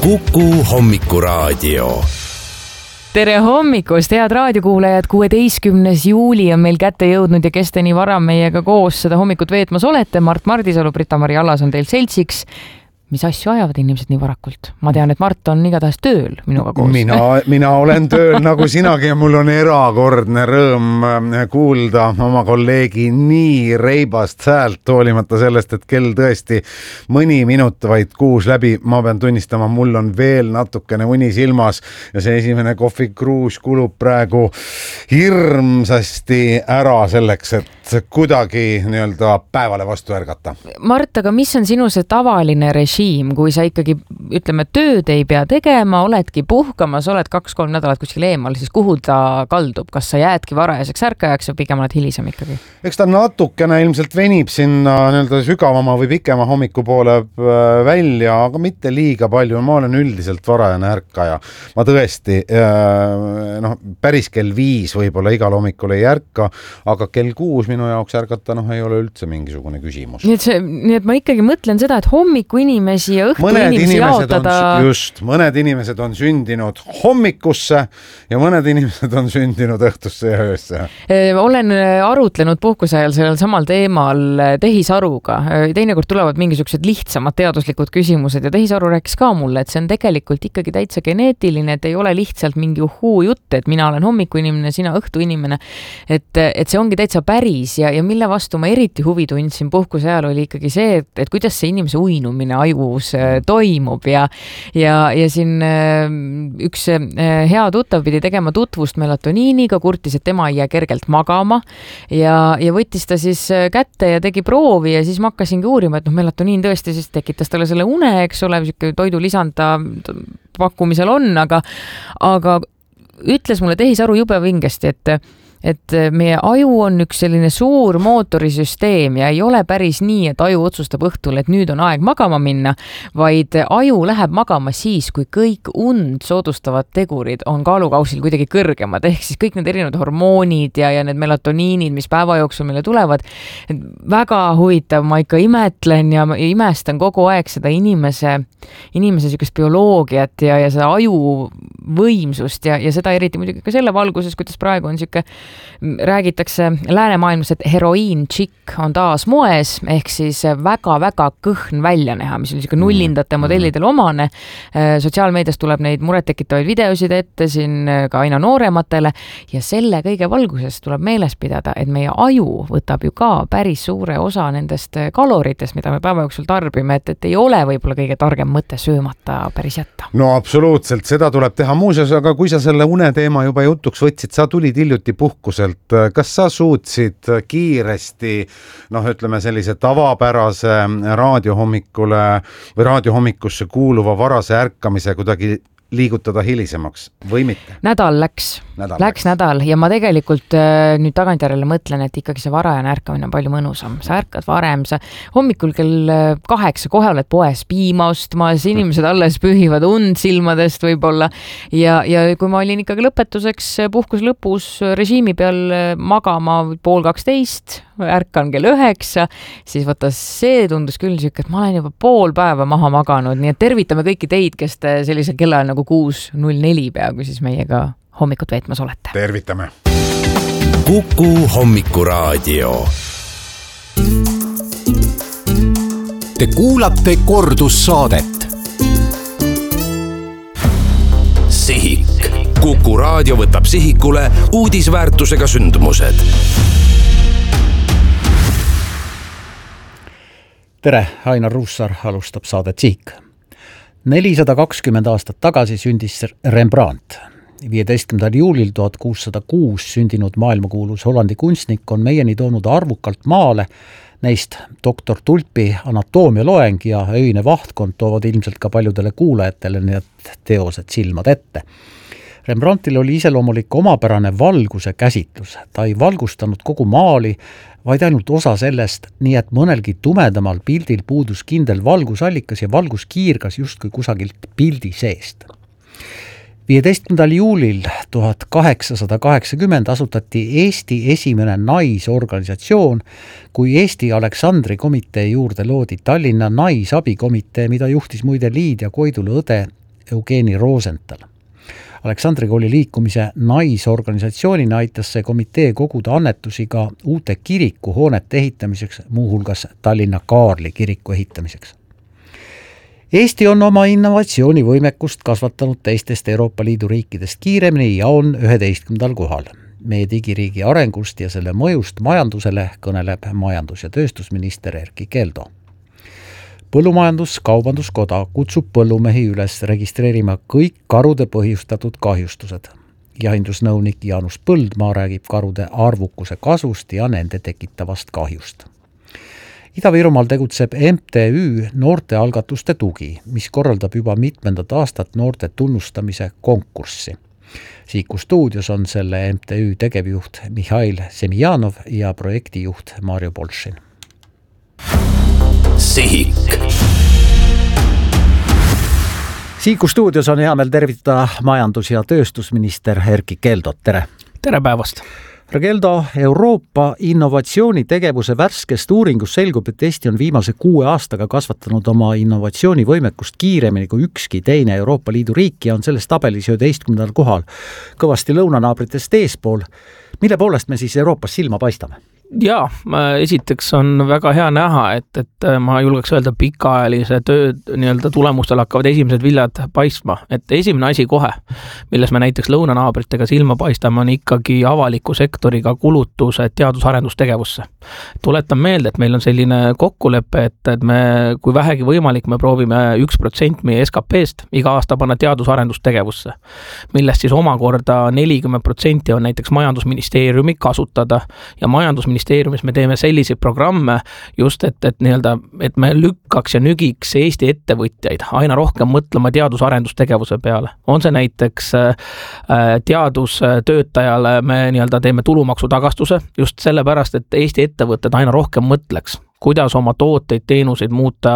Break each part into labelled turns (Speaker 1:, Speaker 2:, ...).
Speaker 1: Kuku hommikuraadio.
Speaker 2: Tere hommikust, head raadiokuulajad, 16. juuli on meil kätte jõudnud ja kes te nii vara meiega koos seda hommikut veetmas olete. Mart Mardisalu, Britta-Mari Allas on teil seltsiks. Mis asju ajavad inimesed nii varakult? Ma tean, et Mart on igatahes tööl minuga koos.
Speaker 3: Mina olen tööl nagu sinagi ja mul on erakordne rõõm kuulda oma kolleegi nii reibast häält, hoolimata sellest, et kell tõesti mõni minut vaid 6 läbi. Ma pean tunnistama, mul on veel natukene uni silmas ja see esimene kohvikruus kulub praegu hirmsasti ära selleks, et kuidagi nii-öelda päevale vastu ärgata.
Speaker 2: Mart, aga mis on sinu see tavaline režiim, kui sa ikkagi, ütleme, tööd ei pea tegema, oledki puhkamas, oled 2-3 nädalat kuskil eemal, siis kuhu ta kaldub? Kas sa jäädki varajaseks ärkajaks ja pigem oled hilisem ikkagi? Eks
Speaker 3: ta natukene ilmselt venib sinna nii-öelda sügavama või pikema hommiku poole välja, aga mitte liiga palju. Ma olen üldiselt varajane ärkaja. Ma tõesti, päris kell 5 võib-olla igal hommikul ei ärka, aga kell 6 minu jaoks ärgata ei ole üldse mingisugune küsimus.
Speaker 2: Nii et ma ikkagi mõtlen seda, et hommiku inimesi ja õhtu inimesi jaotada.
Speaker 3: Mõned inimesed on sündinud hommikusse ja mõned inimesed on sündinud õhtusse ja öösse.
Speaker 2: Olen arutlenud puhkuse ajal sellel samal teemal tehisaruga. Teinekord tulevad mingisugused lihtsamad teaduslikud küsimused ja tehisaru rääkis ka mulle, et see on tegelikult ikkagi täitsa geneetiline, et ei ole lihtsalt mingi jutt, et mina olen hommikuinimene, sina õhtuinimene. Et see ongi täitsa päris ja mille vastu ma eriti huvi tundsin puhkuse ajal oli ikkagi see, et kuidas see inimese uinumine ajus toimub ja siin üks hea tuttav pidi tegema tutvust melatoniiniga, kurtis, et tema ei jää kergelt magama ja võttis ta siis kätte ja tegi proovi ja siis ma hakkasingi uurima, et melatoniin tõesti siis tekitas talle selle une, eks ole, toidulisand ta pakkumisel on, aga ütles mulle tehisaru jube vingesti, et meie aju on üks selline suur mootorisüsteem ja ei ole päris nii, et aju otsustab õhtul, et nüüd on aeg magama minna, vaid aju läheb magama siis, kui kõik und soodustavad tegurid on kaalukausil kuidagi kõrgemad, ehk siis kõik need erinevad hormoonid ja need melatoniinid, mis päeva jooksul meile tulevad. Väga huvitav, ma ikka imetlen ja imestan kogu aeg seda inimese sükest bioloogiat ja seda aju võimsust ja seda eriti muidugi ka selle valguses, kuidas praegu on syke räägitakse läänemaailmas, et heroiin-tšikk on taas moes, ehk siis väga-väga kõhn välja näha, mis on nullindate modellidel omane. Sotsiaalmeedias tuleb neid murettekitavaid videosid ette siin ka aina noorematele ja selle kõige valguses tuleb meeles pidada, et meie aju võtab ju ka päris suure osa nendest kaloritest, mida me päeva jooksul tarbime, et ei ole võib-olla kõige targem mõte söömata päris jätta.
Speaker 3: No absoluutselt, seda tuleb teha. Muuseas, aga kui sa selle une teema juba jutuks võtsid, sa tulid hiljuti puhkuselt. Kas sa suutsid kiiresti, ütleme sellise tavapärase raadiohommikule või raadiohommikusse kuuluva varase ärkamise kuidagi liigutada hilisemaks või mitte?
Speaker 2: Nädal läks ja ma tegelikult nüüd tagantjärele mõtlen, et ikkagi see varajane ärkamine on palju mõnusam. Sa ärkad varem, sa hommikul kell 8 kohe oled poes piima ostmas, inimesed alles pühivad und silmadest võib-olla ja kui ma olin ikkagi lõpetuseks puhkus lõpus režiimi peal magama 11:30, ärkan kell 9, siis see tundus küll syke, et ma olen juba pool päeva maha maganud, nii et tervitame kõiki teid, kes te sellisel kellal nagu 6:04 peaaegu siis meiega hommikut veetmas olete.
Speaker 3: Tervitame!
Speaker 1: Kuku hommikuraadio.
Speaker 4: Te kuulate kordussaadet.
Speaker 1: Sihik. Kuku raadio võtab sihikule uudisväärtusega sündmused.
Speaker 5: Tere, Ainar Ruussaar alustab saadet Sihik. 420 aastat tagasi sündis Rembrandt. 15. juulil 1606 sündinud maailmakuulus Hollandi kunstnik on meieni toonud arvukalt maale. Neist doktor Tulpi anatoomialoeng ja öine vahtkond toovad ilmselt ka paljudele kuulajatele need teosed silmad ette. Rembrandtil oli iseloomulik omapärane valguse käsitlus. Ta ei valgustanud kogu maali, vaid ainult osa sellest, nii et mõnelgi tumedamal pildil puudus kindel valgusallikas ja valgus kiirgas justkui kusagilt pildi seest. 15. juulil 1880 asutati Eesti esimene naisorganisatsioon, kui Eesti Aleksandri komitee juurde loodi Tallinna naisabikomitee, mida juhtis muide Liidia Koidula õde Eugeni Rosenthal. Aleksandri kooli liikumise naisorganisatsioonina aitas see komitee koguda annetusi ka uute kirikuhoonete ehitamiseks, muuhulgas Tallinna Kaarli kiriku ehitamiseks. Eesti on oma innovatsioonivõimekust kasvatanud teistest Euroopa Liidu riikidest kiiremini ja on 11. kohal. Meie digiriigi arengust ja selle mõjust majandusele kõneleb majandus- ja tööstusminister Erkki Keldo. Põllumajandus-Kaubanduskoda kutsub põllumehi üles registreerima kõik karude põhjustatud kahjustused. Jahindusnõunik Jaanus Põldmaa räägib karude arvukuse kasvust ja nende tekitavast kahjust. Ida-Virumaal tegutseb MTÜ Noortealgatuste tugi, mis korraldab juba mitmendat aastat noorte tunnustamise konkurssi. Siiku stuudios on selle MTÜ tegevjuht Mihhail Semjanov ja projektijuht Marju Bolšin.
Speaker 1: Sihik.
Speaker 5: Siiku stuudios on hea meel tervitada majandus- ja tööstusminister Erkki Keldot. Tere!
Speaker 6: Tere päevast!
Speaker 5: Härra Keldo, Euroopa innovatsioonitegevuse värskest uuringust selgub, et Eesti on viimase 6 aastaga kasvatanud oma innovatsioonivõimekust kiiremini kui ükski teine Euroopa Liidu riik ja on selles tabelis 11. kohal, kõvasti lõunanaabritest eespool. Mille poolest me siis Euroopas silma paistame?
Speaker 6: Jaa, esiteks on väga hea näha, et ma julgeks öelda pikaajalise töö nii-öelda tulemustel hakkavad esimesed viljad paistma. Et esimene asi kohe, milles me näiteks lõunanaabritega silma paistame, on ikkagi avaliku sektoriga kulutused teadus-arendustegevusse. Tuletan meelde, et meil on selline kokkulepe, et me, kui vähegi võimalik, me proovime 1% meie SKP-st iga aasta panna teadus-arendustegevusse, millest siis omakorda 40% on näiteks majandusministeeriumi kasutada ja majandusministeeriumis me teeme selliseid programme just, et me lükkaks ja nügiks Eesti ettevõtjaid aina rohkem mõtlema teadus-arendustegevuse peale. On see näiteks teadustöötajale me teeme tulumaksu tagastuse just sellepärast, et Eesti ettevõtted aina rohkem mõtleks, kuidas oma tooteid, teenuseid muuta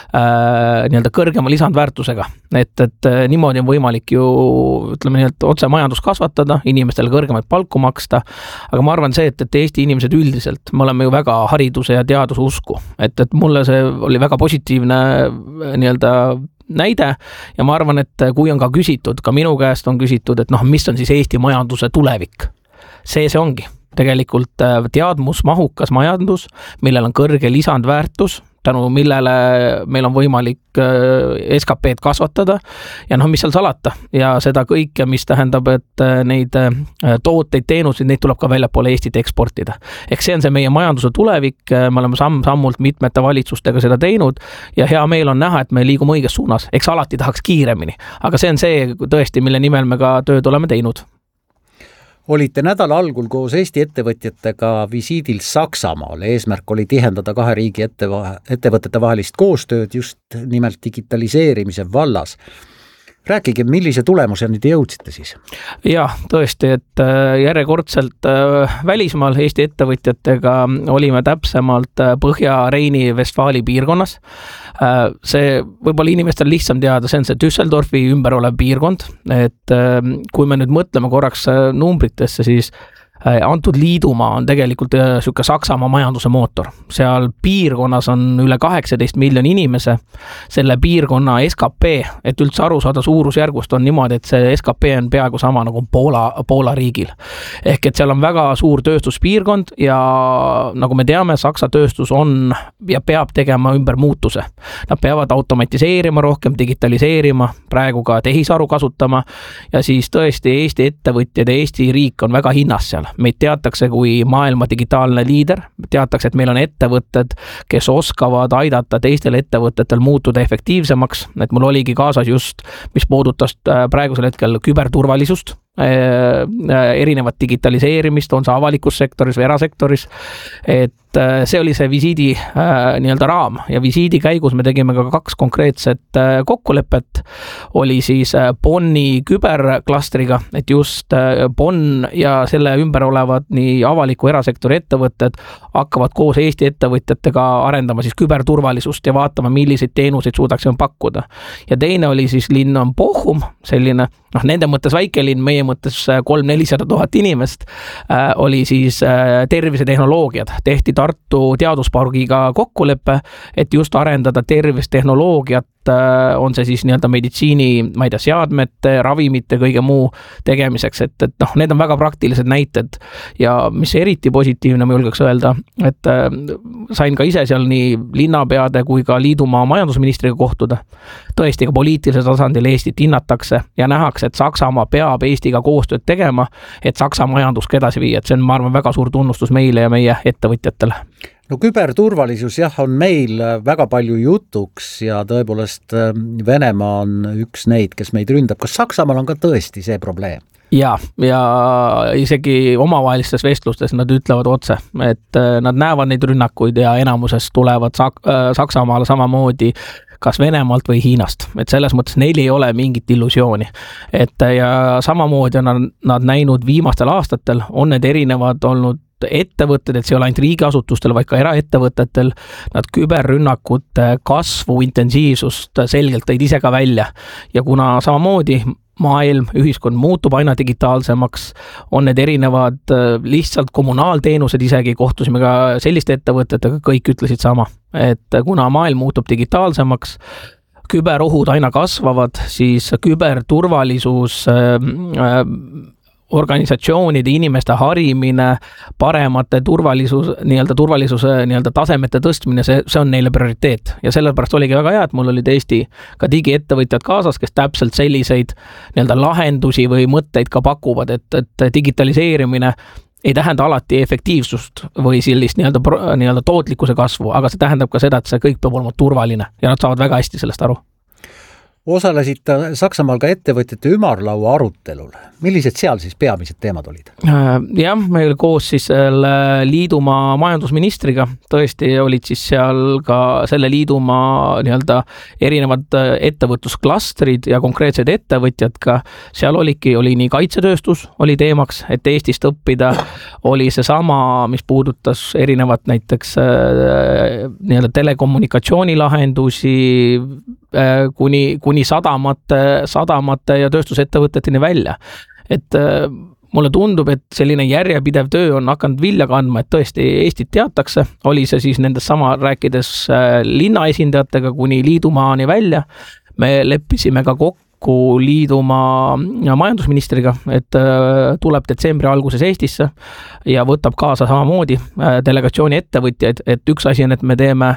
Speaker 6: kõrgema lisandväärtusega. Et niimoodi on võimalik ju otse majandus kasvatada, inimestele kõrgemaid palku maksta, aga ma arvan see, et Eesti inimesed üldiselt, me oleme ju väga hariduse ja teaduse usku, et mulle see oli väga positiivne näide ja ma arvan, et kui on ka küsitud, ka minu käest on küsitud, et mis on siis Eesti majanduse tulevik, see ongi tegelikult teadmusmahukas majandus, millel on kõrge lisandväärtus, tänu millele meil on võimalik SKP-d kasvatada ja mis seal salata ja seda kõike, mis tähendab, et neid tooteid, teenuseid, neid tuleb ka väljapoole Eestit eksportida. Ehk see on see meie majanduse tulevik, me oleme samm-sammult mitmete valitsustega seda teinud ja hea meel on näha, et me liigume õiges suunas, eks alati tahaks kiiremini, aga see on see tõesti, mille nimel me ka tööd oleme teinud.
Speaker 5: Olite nädala algul koos Eesti ettevõtjatega visiidil Saksamaal. Eesmärk oli tihendada 2 riigi ettevõtete vahelist koostööd just nimelt digitaliseerimise vallas. Rääkige, millise tulemuseni te jõudsite siis?
Speaker 6: Jah, tõesti, et järjekordselt välismaal Eesti ettevõtjatega olime täpsemalt Põhja-Reini-Vestfaali piirkonnas. See võib-olla inimestel lihtsam teada, see on see Düsseldorfi ümber olev piirkond, et kui me nüüd mõtleme korraks numbritesse, siis antud liidumaa on tegelikult selline Saksamaa majanduse mootor. Seal piirkonnas on üle 18 miljoni inimese. Selle piirkonna SKP, et üldse aru saada suurusjärgust, on niimoodi, et see SKP on peaaegu sama nagu Poola riigil. Ehk et seal on väga suur tööstuspiirkond ja nagu me teame, Saksa tööstus on ja peab tegema ümber muutuse. Nad peavad automatiseerima rohkem, digitaliseerima, praegu ka tehisaru kasutama ja siis tõesti Eesti ettevõtjad ja Eesti riik on väga hinnas seal. Meid teatakse kui maailma digitaalne liider, teatakse, et meil on ettevõtted, kes oskavad aidata teistel ettevõtetel muutuda efektiivsemaks, et mul oligi kaasas just, mis puudutas praegusel hetkel küberturvalisust, erinevat digitaliseerimist, on see avalikus sektoris või erasektoris, et see oli see visiidi raam ja visiidi käigus me tegime ka 2 konkreetset kokkulepet, oli siis Bonni küberklastriga, et just Bonn ja selle ümber olevad nii avaliku erasektori ettevõtted hakkavad koos Eesti ettevõtjatega arendama siis küberturvalisust ja vaatama, milliseid teenuseid suudaksime pakkuda. Ja teine oli siis linn on Bochum, selline nende mõttes väikelinn, meie mõttes 300-400 000 inimest, oli siis tervisetehnoloogiad. Tehti Tartu teaduspargiga kokkulepe, et just arendada tervistehnoloogiat on see siis nii-öelda meditsiini, ma ei tea, seadmete, ravimite, kõige muu tegemiseks, et need on väga praktilised näited ja mis eriti positiivne, ma julgeks öelda, et sain ka ise seal nii linnapeade kui ka liidumaa majandusministriga kohtuda. Tõesti ka poliitilisel tasandil Eestit hinnatakse ja nähakse, et Saksamaa peab Eestiga koostööd tegema, et Saksa majanduska edasi viia, et see on, ma arvan, väga suur tunnustus meile ja meie ettevõtjatele.
Speaker 5: No küberturvalisus jah, on meil väga palju jutuks ja tõepoolest Venemaa on üks neid, kes meid ründab. Kas Saksamaal on ka tõesti see probleem?
Speaker 6: Ja isegi omavahelistes vestlustes nad ütlevad otse, et nad näevad neid rünnakuid ja enamuses tulevad Saksamaale samamoodi kas Venemaalt või Hiinast. Et selles mõttes neil ei ole mingit illusiooni. Et ja samamoodi on nad näinud viimastel aastatel, on need erinevad olnud ettevõtted, et see ei ole ainult riigiasutustel, vaid ka eraettevõtetel, nad küberrünnakute kasvu intensiivsust selgelt tõid ise ka välja. Ja kuna samamoodi maailm, ühiskond muutub aina digitaalsemaks, on need erinevad lihtsalt kommunaalteenused isegi, kohtusime ka selliste ettevõtetega, kõik ütlesid sama, et kuna maailm muutub digitaalsemaks, küberohud aina kasvavad, siis küberturvalisus organisatsioonide, inimeste harimine, paremate turvalisuse tasemete tõstmine, see on neile prioriteet. Ja sellepärast oligi väga hea, et mul olid Eesti ka digiettevõtjad kaasas, kes täpselt selliseid lahendusi või mõtteid ka pakuvad, et digitaliseerimine ei tähenda alati efektiivsust või sellist tootlikkuse kasvu, aga see tähendab ka seda, et see kõik peab olema turvaline ja nad saavad väga hästi sellest aru.
Speaker 5: Osalesid Saksamaal ka ettevõtjate ümarlaua arutelul. Millised seal siis peamised teemad olid?
Speaker 6: Jah, meil koos siis liidumaa majandusministriga tõesti olid siis seal ka selle liidumaa erinevad ettevõtlusklastrid ja konkreetsed ettevõtjad ka. Seal oli nii kaitsetööstus oli teemaks, et Eestist õppida, oli see sama, mis puudutas erinevat näiteks telekommunikatsioonilahendusi kuni sadamate ja tööstusettevõteteni välja. Et mulle tundub, et selline järjepidev töö on hakanud vilja kandma, et tõesti Eestit teatakse, oli see siis nendest sama rääkides linna esindajatega kuni liidumaani välja. Me leppisime ka kokku liidumaa majandusministriga, et tuleb detsembri alguses Eestisse ja võtab kaasa samamoodi delegatsiooni ettevõtjaid, et üks asi on, et me teeme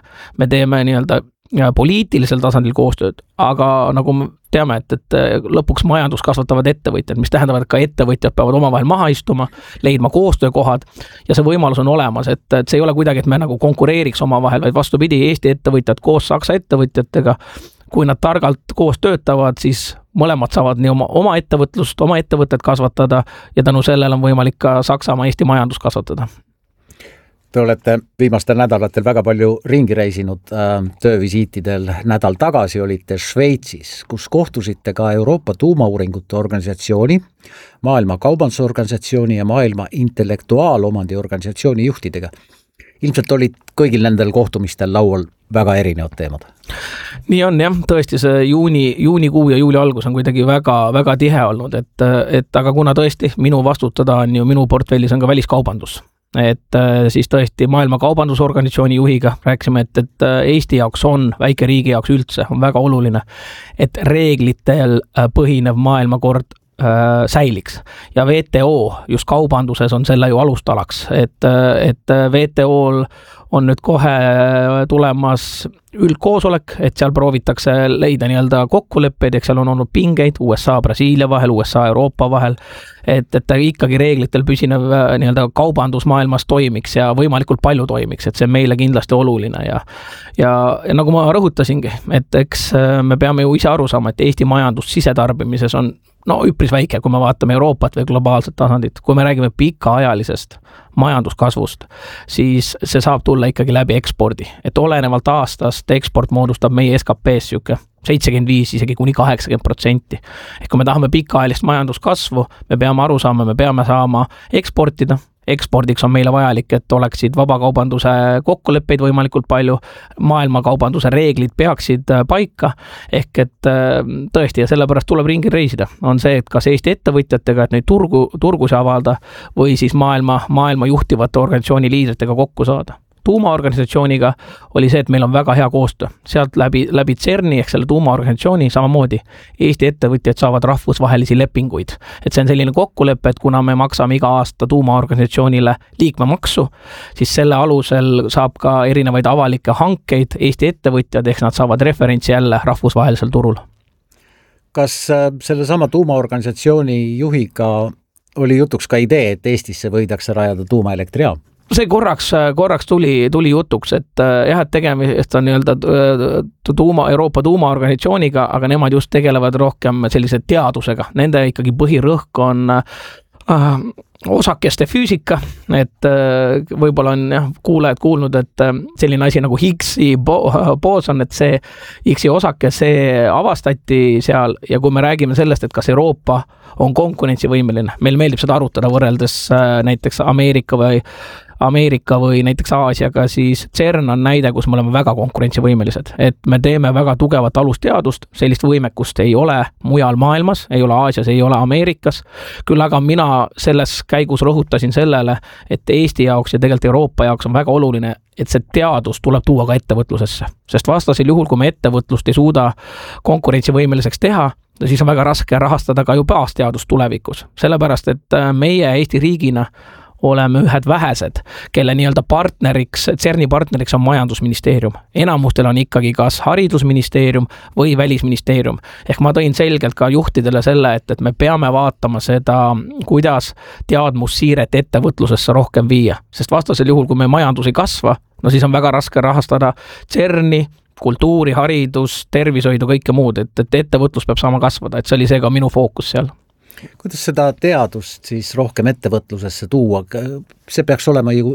Speaker 6: ja poliitilisel tasandil koostööd, aga nagu me teame, et lõpuks majandus kasvatavad ettevõtjad, mis tähendavad, et ka ettevõtjad peavad omavahel maha istuma, leidma koostöökohad ja see võimalus on olemas, et see ei ole kuidagi, et me nagu konkureeriks omavahel, vaid vastupidi, Eesti ettevõtjad koos Saksa ettevõtjatega, kui nad targalt koos töötavad, siis mõlemad saavad nii oma ettevõtlust, oma ettevõtted kasvatada ja tänu sellele on võimalik ka Saksamaa Eesti majandus kasvatada.
Speaker 5: Te olete viimastel nädalatel väga palju ringi reisinud töövisiitidel. Nädal tagasi olite Šveitsis, kus kohtusite ka Euroopa tuumauuringute organisatsiooni, Maailma Kaubandusorganisatsiooni ja Maailma Intellektuaalomandi organisatsiooni juhtidega. Ilmselt olid kõigil nendel kohtumistel laual väga erinevad teemad.
Speaker 6: Nii on jah, tõesti see juunikuu ja juuli algus on kuidagi väga, väga tihe olnud, et aga kuna tõesti minu vastutada on ju, minu portfellis on ka väliskaubandus. Et siis tõesti Maailma Kaubandusorganisatsiooni juhiga rääkisime, et Eesti jaoks on, väike riigi jaoks üldse, on väga oluline, et reeglitel põhinev maailmakord säiliks. Ja WTO just kaubanduses on selle ju alustalaks, et WTO-l on nüüd kohe tulemas üldkoosolek, et seal proovitakse leida kokkuleppeid, eks seal on olnud pingeid USA, Brasiilia vahel, USA, Euroopa vahel, et ikkagi reeglitel püsinev kaubandusmaailmas toimiks ja võimalikult palju toimiks, et see on meile kindlasti oluline ja nagu ma rõhutasingi, et eks me peame ju ise aru saama, et Eesti majandus sisetarbimises on üpris väike, kui me vaatame Euroopat või globaalset tasandit. Kui me räägime pikaajalisest majanduskasvust, siis see saab tulla ikkagi läbi ekspordi. Et olenevalt aastast eksport moodustab meie SKP-s 75, isegi kuni 80%. Ehk kui me tahame pikaajalist majanduskasvu, me peame aru saama, me peame saama eksportida. Ekspordiks on meile vajalik, et oleksid vabakaubanduse kokkuleppeid võimalikult palju, maailmakaubanduse reeglid peaksid paika, ehk et tõesti ja sellepärast tuleb ringi reisida. On see, et kas Eesti ettevõtjatega, et neid turgusi avalda või siis maailma juhtivate organisatsiooni liidritega kokku saada. tuumaorganisatsiooniga, oli see, et meil on väga hea koostöö. Sealt läbi CERN-i ehk selle tuumaorganisatsiooni samamoodi Eesti ettevõtjad saavad rahvusvahelisi lepinguid. Et see on selline kokkulepe, et kuna me maksame iga aasta tuumaorganisatsioonile liikmemaksu, siis selle alusel saab ka erinevaid avalikke hankeid Eesti ettevõtjad, ehk nad saavad referentsi jälle rahvusvahelisel turul.
Speaker 5: Kas selle sama tuumaorganisatsiooni juhiga oli jutuks ka idee, et Eestisse võidakse rajada tuumaelektrijaam?
Speaker 6: See korraks tuli jutuks, et jah, et tegemist on Euroopa tuumaorganisatsiooniga, aga nemad just tegelevad rohkem sellise teadusega. Nende ikkagi põhirõhk on osakeste füüsika, et võib-olla on kuulajad kuulnud, et selline asi nagu Higgsi booson, et see Higgsi osake, see avastati seal ja kui me räägime sellest, et kas Euroopa on konkurentsivõimeline, meil meeldib seda arutada võrreldes näiteks Ameerika või näiteks Aasiaga, siis CERN on näide, kus me oleme väga konkurentsivõimelised, et me teeme väga tugevat alusteadust, sellist võimekust ei ole mujal maailmas, ei ole Aasias, ei ole Ameerikas, küll aga mina selles käigus rõhutasin sellele, et Eesti jaoks ja tegelikult Euroopa jaoks on väga oluline, et see teadus tuleb tuua ka ettevõtlusesse, sest vastasel juhul, kui me ettevõtlust ei suuda konkurentsivõimeliseks teha, siis on väga raske rahastada ka ju baasteadust tulevikus, sellepärast et meie Eesti riigina oleme ühed vähesed, kelle nii-öelda partneriks, CERN-i partneriks on majandusministeerium. Enamustel on ikkagi kas haridusministeerium või välisministeerium. Ehk ma tõin selgelt ka juhtidele selle, et me peame vaatama seda, kuidas teadmussiiret ettevõtlusesse rohkem viia. Sest vastasel juhul, kui me majandus ei kasva, no siis on väga raske rahastada CERN-i, kultuuri, haridus, tervishoidu, kõike muud, et ettevõtlus peab saama kasvada, et see oli see ka minu fookus seal.
Speaker 5: Kuidas seda teadust siis rohkem ettevõtlusesse tuua? See peaks olema ju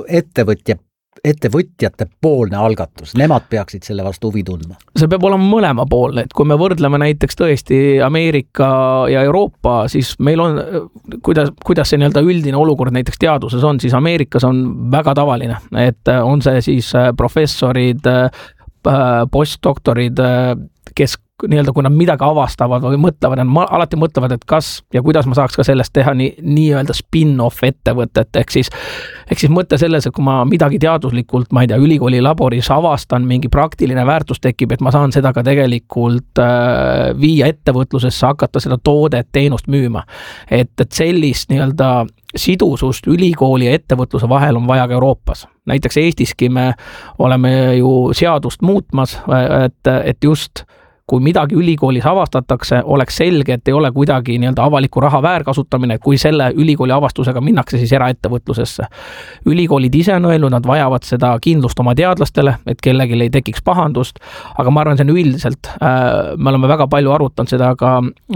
Speaker 5: ettevõtjate poolne algatus. Nemad peaksid selle vastu huvi tundma.
Speaker 6: See peab olema mõlema poolne, et kui me võrdleme näiteks tõesti Ameerika ja Euroopa, siis meil on, kuidas see nii-öelda üldine olukord näiteks teaduses on, siis Ameerikas on väga tavaline, et on see siis professorid, postdoktorid, kes nii-öelda, kui nad midagi avastavad või mõtlevad, nad alati mõtlevad, et kas ja kuidas ma saaks ka sellest teha nii-öelda spin-off ettevõtet, ehk siis mõte selles, et kui ma midagi teaduslikult, ma ei tea, ülikooli laboris avastan, mingi praktiline väärtus tekib, et ma saan seda ka tegelikult viia ettevõtlusesse, hakata seda toodet, teenust müüma. Et sellist nii-öelda sidusust ülikooli ja ettevõtluse vahel on vaja ka Euroopas. Näiteks Eestiski me oleme ju seadust muutmas, et just kui midagi ülikoolis avastatakse, oleks selge, et ei ole kuidagi nii-öelda avaliku raha väärkasutamine, kui selle ülikooli avastusega minnakse siis eraettevõtlusesse. Ülikoolid ise on öelnud, nad vajavad seda kindlust oma teadlastele, et kellelgi ei tekiks pahandust, aga ma arvan, see on üldiselt. Me oleme väga palju arutanud seda ka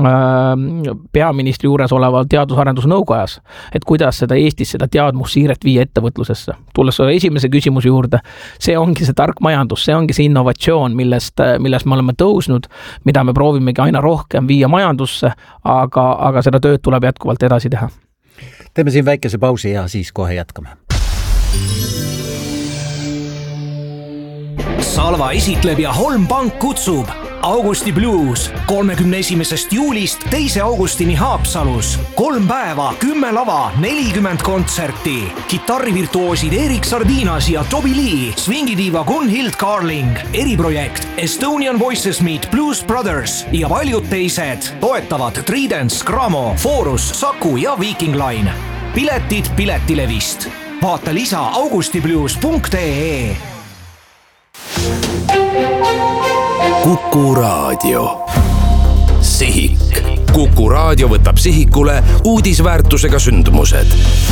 Speaker 6: peaministri juures oleval teadus-arendusnõukojas, et kuidas seda Eestis seda teadmussiiret viia ettevõtlusesse. Tulles esimese küsimuse juurde, see ongi see tark majandus, see ongi see innovatsioon, millest me oleme tõusnud, mida me proovimegi aina rohkem viia majandusse, aga seda tööd tuleb jätkuvalt edasi teha.
Speaker 5: Teeme siin väikese pausi ja siis kohe jätkame.
Speaker 7: Salva esitleb ja Holm Pank kutsub Augusti Blues 31. juulist 2. augustini Haapsalus. 3 päeva, 10 lava, 40 kontserti. Kitarrivirtuoosid Erik Sardinas ja Toby Lee, swingidiiva Gunhild Carling, eriprojekt Estonian Voices Meet Blues Brothers ja paljud teised. Toetavad Tridents, Gramo, Forus, Saku ja Viking Line. Piletid Piletilevist. Vaata lisa augustiblues.ee.
Speaker 1: Kuku Raadio. Sihik. Kuku Raadio võtab sihikule uudisväärtusega sündmused.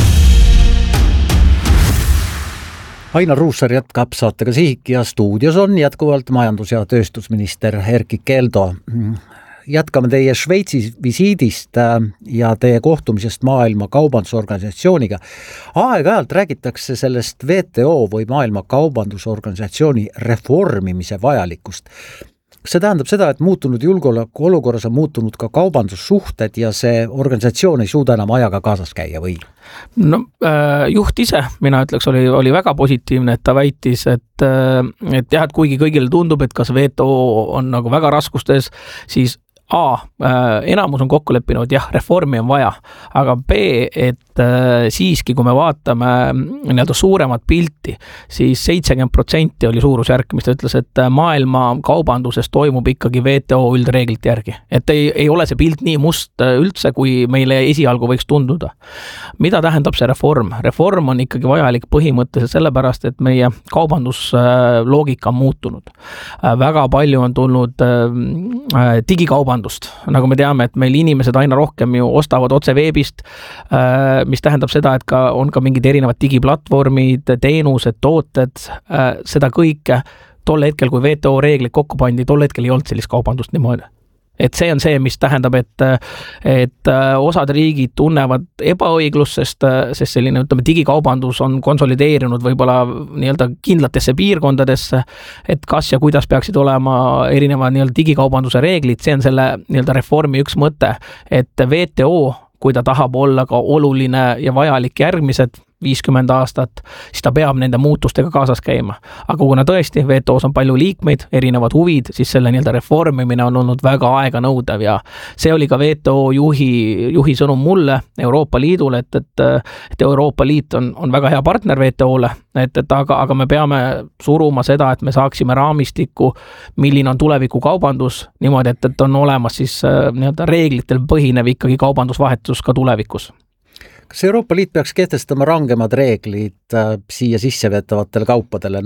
Speaker 5: Ainar Ruussaar jätkab saatega Sihik ja stuudios on jätkuvalt majandus- ja tööstusminister Erkki Keldo. Jätkame teie Šveitsi visiidist ja teie kohtumisest Maailma Kaubandusorganisatsiooniga. Aeg-ajalt räägitakse sellest WTO või Maailma Kaubandusorganisatsiooni reformimise vajalikkust. See tähendab seda, et muutunud julgeoleku olukorras on muutunud ka kaubandussuhted ja see organisatsioon ei suuda enam ajaga kaasas käia või?
Speaker 6: No, juht ise, mina ütleks, oli väga positiivne, et ta väitis, et jah, et kuigi kõigile tundub, et kas WTO on nagu väga raskustes, siis enamus on kokku leppinud, jah, reformi on vaja, aga B, et siiski, kui me vaatame nii-öelda suuremat pilti, siis 70% oli suurusjärk, mis ta ütles, et maailma kaubanduses toimub ikkagi WTO üldreeglite järgi. Et ei ole see pilt nii must üldse, kui meile esialgu võiks tunduda. Mida tähendab see reform? Reform on ikkagi vajalik põhimõtteliselt sellepärast, et meie kaubandusloogika on muutunud. Väga palju on tulnud digikaubandust. Nagu me teame, et meil inimesed aina rohkem ju ostavad otse veebist, mis tähendab seda, et on ka mingid erinevad digiplatvormid, teenused, tooted, seda kõike tol hetkel, kui WTO reeglid kokku pandi, tol hetkel ei olnud sellist kaubandust niimoodi. Et see on see, mis tähendab, et osad riigid tunnevad ebaõiglust, sest selline, ütleme, digikaubandus on konsolideerinud võib-olla nii-öelda kindlatesse piirkondadesse, et kas ja kuidas peaksid olema erinevad nii-öelda digikaubanduse reeglid, see on selle nii-öelda reformi üks mõte, et WTO, kui ta tahab olla ka oluline ja vajalik järgmised 50 aastat, siis ta peab nende muutustega kaasas käima. Aga kuna tõesti WTO-s on palju liikmeid, erinevad huvid, siis selle nii-öelda reformimine on olnud väga aega nõudev ja see oli ka WTO juhi sõnum mulle, Euroopa Liidule, et Euroopa Liit on väga hea partner WTO-le, aga me peame suruma seda, et me saaksime raamistiku, milline on tuleviku kaubandus, niimoodi, et on olemas siis nii-öelda reeglitel põhinev ikkagi kaubandusvahetus ka tulevikus.
Speaker 5: Kas Euroopa Liit peaks kehtestama rangemad reeglid siia sisseveetavatele kaupadele?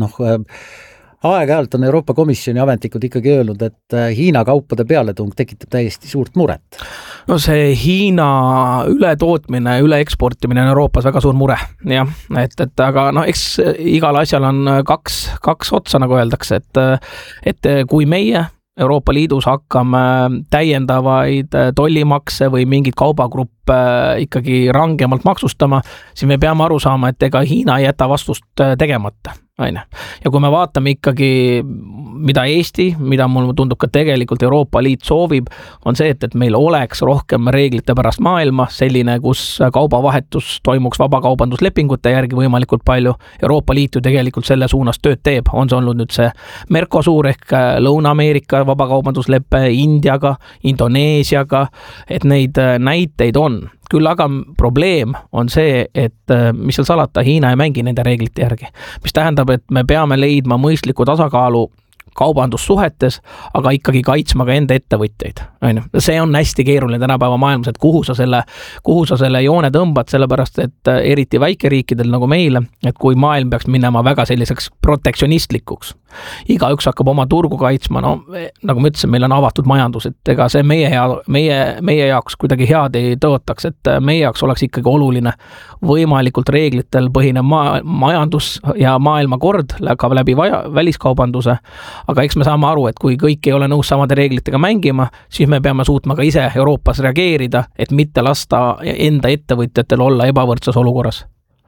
Speaker 5: Aeg-ajalt on Euroopa Komisjoni ametnikud ikkagi öelnud, et Hiina kaupade pealetung tekitab täiesti suurt muret.
Speaker 6: No see Hiina ületootmine, üleeksportimine on Euroopas väga suur mure. Jah, aga eks igal asjal on kaks otsa, nagu öeldakse, et kui meie Euroopa Liidus hakkame täiendavaid tollimakse või mingid kaubagruppe ikkagi rangemalt maksustama, siis me peame aru saama, et ega Hiina ei jäta vastust tegemata. Ja kui me vaatame ikkagi, mida Eesti, mida mul tundub ka tegelikult Euroopa Liit soovib, on see, et meil oleks rohkem reeglite pärast maailma, selline, kus kaubavahetus toimuks vabakaubanduslepingute järgi võimalikult palju. Euroopa Liit ju tegelikult selle suunas tööd teeb. On see olnud nüüd see Mercosur ehk Lõuna-Ameerika vabakaubandusleppe Indiaga, Indoneesiaga, et neid näiteid on. Küll aga probleem on see, et mis seal salata, Hiina ei mängi nende reeglite järgi. Mis tähendab, et me peame leidma mõistliku tasakaalu kaubandussuhetes, aga ikkagi kaitsma ka enda ettevõtjaid. See on hästi keeruline tänapäeva maailmas, et kuhu sa selle joone tõmbad, sellepärast, et eriti väikeriikidel nagu meile, et kui maailm peaks minema väga selliseks protektsionistlikuks, igaüks hakkab oma turgu kaitsma, no nagu ma ütlesin, meil on avatud majandus, et ega see meie jaoks kuidagi head ei tõotaks, et meie jaoks oleks ikkagi oluline võimalikult reeglitel põhinev majandus ja maailmakord ka läbi väliskaubanduse, aga eks me saame aru, et kui kõik ei ole nõus samade reeglitega mängima, siis me peame suutma ka ise Euroopas reageerida, et mitte lasta enda ettevõtjatel olla ebavõrdses olukorras.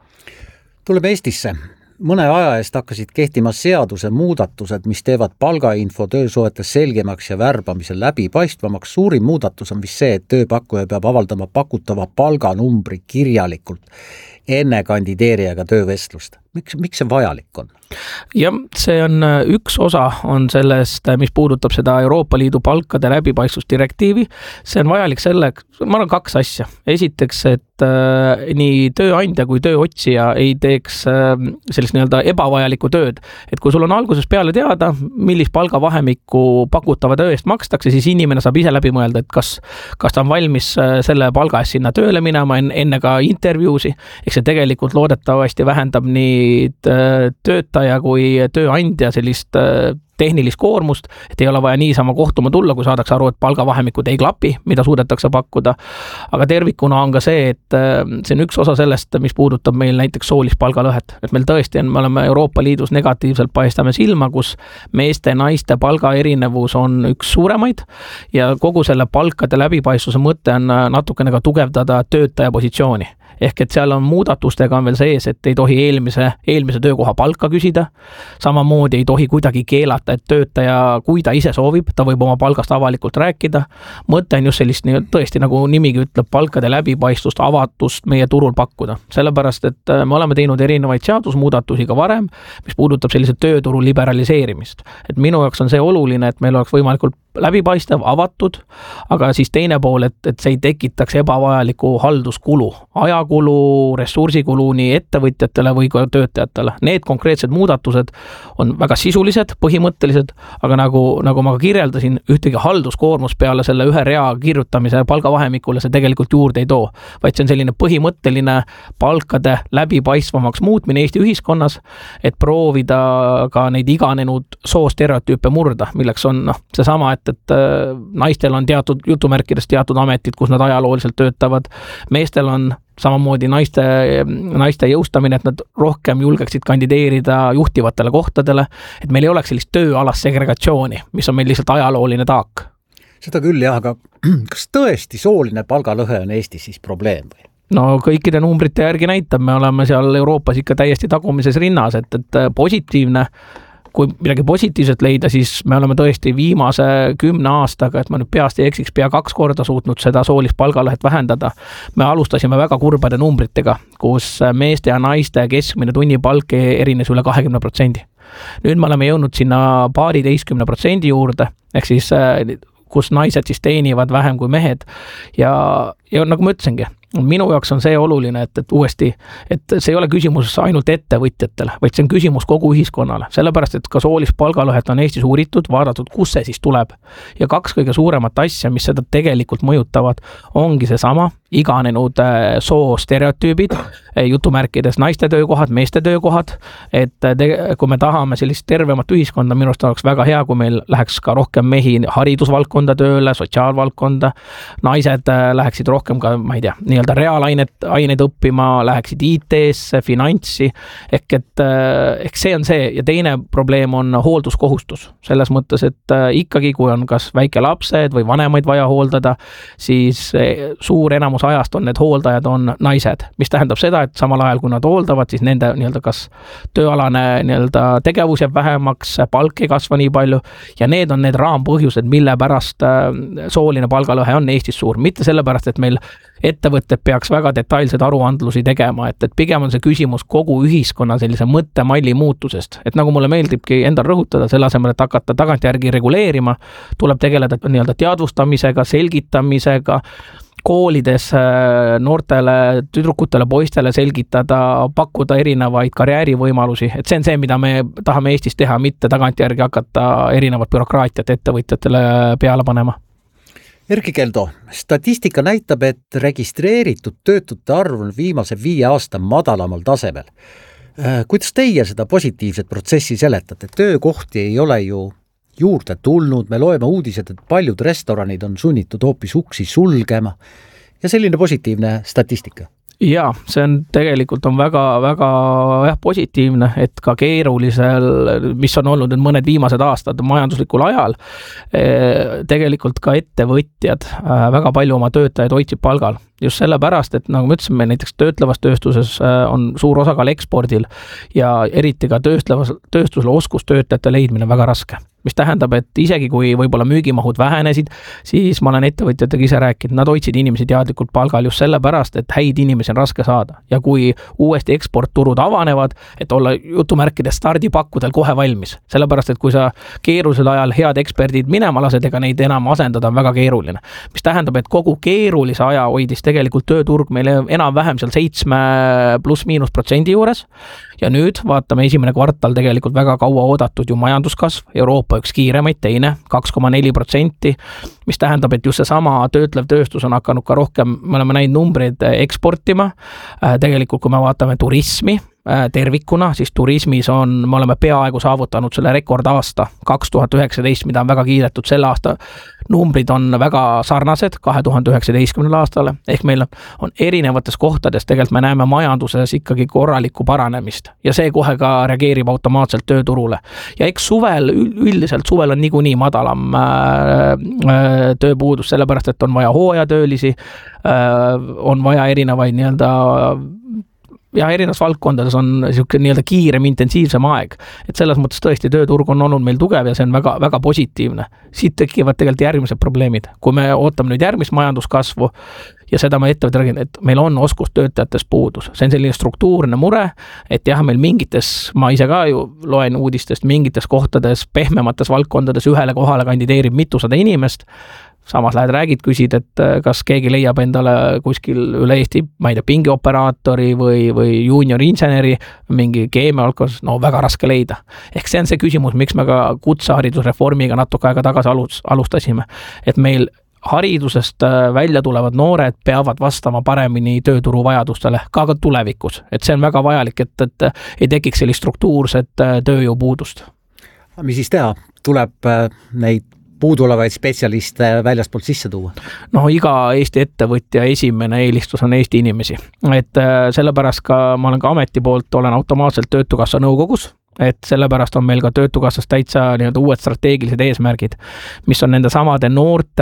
Speaker 5: Tuleme Eestisse. Mõne aja eest hakkasid kehtima seaduse muudatused, mis teevad palgainfo töösuhetes selgemaks ja värbamisel läbipaistvamaks. Suurim muudatus on vist see, et tööpakkuja peab avaldama pakutava palganumbri kirjalikult enne kandideerijaga töövestlust. Miks see vajalik on?
Speaker 6: Ja see on üks osa on sellest, mis puudutab seda Euroopa Liidu palkade läbipaistvusdirektiivi. See on vajalik ma arvan 2 asja. Esiteks, et nii tööandja kui tööotsija ei teeks sellist nii-öelda ebavajalikku tööd. Et kui sul on alguses peale teada, millist palgavahemikku pakutava töö eest makstakse, siis inimene saab ise läbi mõelda, et kas ta on valmis selle palga eest sinna tööle minema enne ka intervjuusi. Eks see tegelikult loodetavasti vähendab nii töötaja kui tööandja sellist tehnilist koormust, et ei ole vaja niisama kohtuma tulla, kui saadakse aru, et palgavahemikud ei klapi, mida suudetakse pakkuda. Aga tervikuna on ka see, et see on üks osa sellest, mis puudutab meil näiteks soolist palgalõhet. Et meil tõesti me oleme Euroopa Liidus negatiivselt paistame silma, kus meeste ja naiste palga erinevus on üks suuremaid ja kogu selle palkade läbipaistvuse mõte on natukene ka tugevdada töötaja positsiooni. ehk et seal on muudatustega on veel sees, et ei tohi eelmise töökoha palka küsida, samamoodi ei tohi kuidagi keelata, et töötaja, kui ta ise soovib, ta võib oma palgast avalikult rääkida. Mõte on just sellist tõesti, nagu nimigi ütleb, palkade läbipaistvust, avatust meie turul pakkuda. Sellepärast, et me oleme teinud erinevaid seadusmuudatusi ka varem, mis puudutab sellise tööturu liberaliseerimist. Et minu jaoks on see oluline, et meil oleks võimalikult läbipaistev, avatud, aga siis teine pool, et see ei tekitaks ebavajaliku halduskulu, ajakulu, ressursikulu nii ettevõtjatele või ka töötajatele. Need konkreetsed muudatused on väga sisulised, põhimõttelised, aga nagu ma ka kirjeldasin, ühtegi halduskoormus peale selle ühe rea kirjutamise palgavahemikule see tegelikult juurde ei too, vaid see on selline põhimõtteline palkade läbipaistvamaks muutmine Eesti ühiskonnas, et proovida ka neid iganenud soostereotüüpe murda, milleks on seesama, et naistel on teatud jutumärkides teatud ametid, kus nad ajalooliselt töötavad. Meestel on samamoodi naiste jõustamine, et nad rohkem julgeksid kandideerida juhtivatele kohtadele, et meil ei oleks sellist tööalast segregatsiooni, mis on meil lihtsalt ajalooline taak.
Speaker 5: Seda küll jah, aga kas tõesti sooline palgalõhe on Eestis siis probleem või?
Speaker 6: No kõikide numbrite järgi näitab, me oleme seal Euroopas ikka täiesti tagumises rinnas, et positiivne, kui midagi positiivset leida, siis me oleme tõesti viimase 10 aastaga, et ma nüüd peast ei eksiks, pea 2 korda suutnud seda soolist palgalõhet vähendada. Me alustasime väga kurbade numbritega, kus meeste ja naiste keskmine tunnipalk erines üle 20%. Nüüd me oleme jõudnud sinna 12% juurde, ehk siis kus naised siis teenivad vähem kui mehed ja nagu ma ütlesingi, minu jaoks on see oluline, et uuesti, et see ei ole küsimus ainult ettevõtjatele, vaid see on küsimus kogu ühiskonnale, sellepärast, et ka soolist palgalõhet on Eestis uuritud, vaadatud, kus see siis tuleb. Ja 2 kõige suuremat asja, mis seda tegelikult mõjutavad, ongi seesama iganenud soo stereotüübid, jutumärkides naiste töökohad, meeste töökohad, et kui me tahame sellist tervemat ühiskonda, minu arust oleks väga hea, kui meil läheks ka rohkem mehi haridusvaldkonda tööle, sotsiaalvaldkonda, naised läheksid rohkem ka, ma ei tea, nii-öelda reaalaineid õppima, läheksid IT-sse, finantsi, ehk see on see, ja teine probleem on hoolduskohustus, selles mõttes, et ikkagi kui on kas väike lapsed või vanemaid vaja hooldada, siis suur enamus ajast on need hooldajad on naised, mis tähendab seda, et samal ajal kui nad hooldavad, siis nende nii-öelda kas tööalane nii-öelda tegevus jääb vähemaks, palk ei kasva nii palju ja need on need raampõhjused, mille pärast sooline palgalõhe on Eestis suur, mitte sellepärast, et meil ettevõtted peaks väga detailseid aruandlusi tegema, et pigem on see küsimus kogu ühiskonna sellise mõttemalli muutusest, et nagu mulle meeldibki endal rõhutada, selle asemel, et hakata tagantjärgi reguleerima, tuleb tegeleda nii-öelda teadvustamisega, selgitamisega, koolides noortele, tüdrukutele, poistele selgitada, pakkuda erinevaid karjäärivõimalusi, et see on see, mida me tahame Eestis teha, mitte tagantjärgi hakata erinevat bürokraatiat ettevõtjatele peale panema.
Speaker 5: Erki Keldo, statistika näitab, et registreeritud töötute arv on viimase 5 aasta madalamal tasemel. Kuidas teie seda positiivset protsessi seletate? Töökohti ei ole ju juurde tulnud, me loeme uudised, et paljud restoranid on sunnitud hoopis uksi sulgema ja selline positiivne statistika.
Speaker 6: Jaa, see on tegelikult on väga positiivne, et ka keerulisel, mis on olnud nüüd mõned viimased aastad majanduslikul ajal, tegelikult ka ettevõtjad väga palju oma töötajaid hoidsid palgal. Just sellepärast, et nagu me ütlesime, näiteks töötlevas tööstuses on suur osakaal ekspordil ja eriti ka tööstusele oskustöötajate leidmine väga raske. Mis tähendab, et isegi kui võib-olla müügimahud vähenesid, siis ma olen ettevõtjatega ise rääkinud, nad hoidsid inimesi teadlikult palgal just sellepärast, et häid inimesi on raske saada. Ja kui uuesti eksportturud avanevad, et olla jutumärkides stardipakkudel kohe valmis. Sellepärast, et kui sa keerulisel ajal head eksperdid minema lased, ega neid enam asendada on väga keeruline. Mis tähendab, et kogu keerulise aja hoidis tegelikult tööturg meile enam-vähem seal 7+- juures ja nüüd vaatame esimene kvartal tegelikult väga kaua oodatud ju majanduskasv, Euroopa üks kiiremaid, teine 2,4%, mis tähendab, et just see sama töötlev tööstus on hakanud ka rohkem, me oleme näinud numbreid eksportima, tegelikult kui me vaatame turismi, tervikuna, siis turismis me oleme peaaegu saavutanud selle rekordaasta 2019, mida on väga kiidetud. Selle aasta numbrid on väga sarnased 2019. aastale, ehk meil on erinevates kohtades, tegelikult me näeme majanduses ikkagi korralikku paranemist ja see kohe ka reageerib automaatselt tööturule. Ja eks üldiselt suvel on niikuinii madalam tööpuudus, sellepärast et on vaja hooajatöölisi, on vaja erinevaid erinevates valdkondades on niisugune kiirem, intensiivsem aeg. Et selles mõttes tõesti tööturg on olnud meil tugev ja see on väga, väga positiivne. Siit tekivad tegelikult järgmised probleemid. Kui me ootame nüüd järgmist majanduskasvu ja seda ma ettevõtte räägin, et meil on oskustöötajates puudus. See on selline struktuurne mure, et jah, meil mingites, ma ise ka ju loen uudistest, mingites kohtades, pehmemates valdkondades ühele kohale kandideerib mitusada inimest. Samas lähed räägid, küsid, et kas keegi leiab endale kuskil üle Eesti, ma ei tea, pingioperaatori või junior inseneri, mingi keemialkos, no väga raske leida. Ehk see on see küsimus, miks me ka kutseharidusreformiga natuke aega tagasi alustasime. Et meil haridusest välja tulevad noored peavad vastama paremini tööturu vajadustele, ka tulevikus. Et see on väga vajalik, et ei tekiks sellist struktuurset tööjõupuudust.
Speaker 5: Mis siis teha? Tuleb neid puudulevaid spetsialiste väljaspoolt sisse tuua?
Speaker 6: No iga Eesti ettevõtja esimene eelistus on Eesti inimesi. Et sellepärast ka ma olen ka ameti poolt, olen automaatselt Töötukassa nõukogus, et sellepärast on meil ka Töötukassas täitsa uued strateegilised eesmärgid, mis on nende samade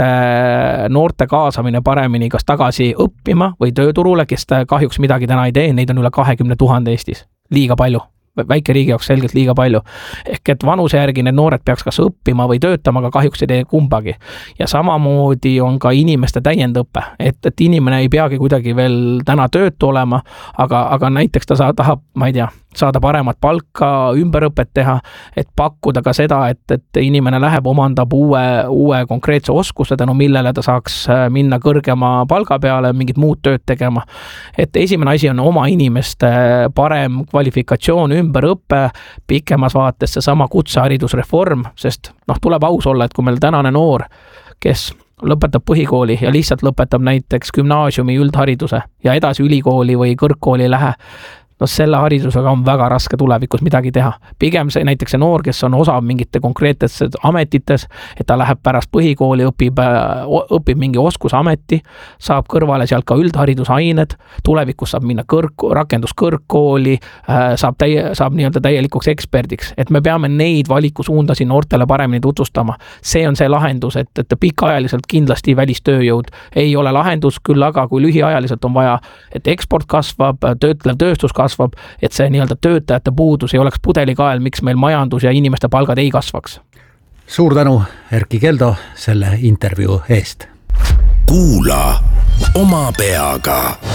Speaker 6: noorte kaasamine paremini kas tagasi õppima või tööturule, kes kahjuks midagi täna ei tee, neid on üle 20 000 Eestis, liiga palju. Väike riigi jaoks selgelt liiga palju. Ehk et vanuse järgi need noored peaks kas õppima või töötama, aga kahjuks ei tee kumbagi. Ja samamoodi on ka inimeste täiendõppe, et inimene ei peagi kuidagi veel täna töötu olema, aga näiteks ta tahab, ma ei tea, saada paremat palka, ümberõpet teha, et pakkuda ka seda, et inimene läheb, omandab uue konkreetse oskuse, tänu millele ta saaks minna kõrgema palga peale, mingit muud tööd tegema. Et esimene asi on oma inimeste parem kvalifikatsioon, ümberõppe, pikemas vaates see sama kutseharidusreform, sest tuleb aus olla, et kui meil tänane noor, kes lõpetab põhikooli ja lihtsalt lõpetab näiteks gümnaasiumi üldhariduse ja edasi ülikooli või kõrgkooli ei lähe, selle haridusega on väga raske tulevikus midagi teha. Pigem see näiteks see noor, kes on osav mingite konkreetses ametites, et ta läheb pärast põhikooli, õpib mingi oskusameti, saab kõrvale sealt ka üldharidusained, tulevikus saab minna rakenduskõrgkooli, saab nii-öelda täielikuks eksperdiks, et me peame neid valikusuundasi noortele paremini tutvustama. See on see lahendus, et pikaajaliselt kindlasti välistööjõud ei ole lahendus, küll aga kui lühiajaliselt on vaja, et eksport kasvab, töötlev tööstus kasvab, et see nii-öelda töötajate puudus ei oleks pudelikael, miks meil majandus ja inimeste palgad ei kasvaks.
Speaker 5: Suur tänu, Erki Keldo, selle intervjuu eest.
Speaker 1: Kuula oma peaga.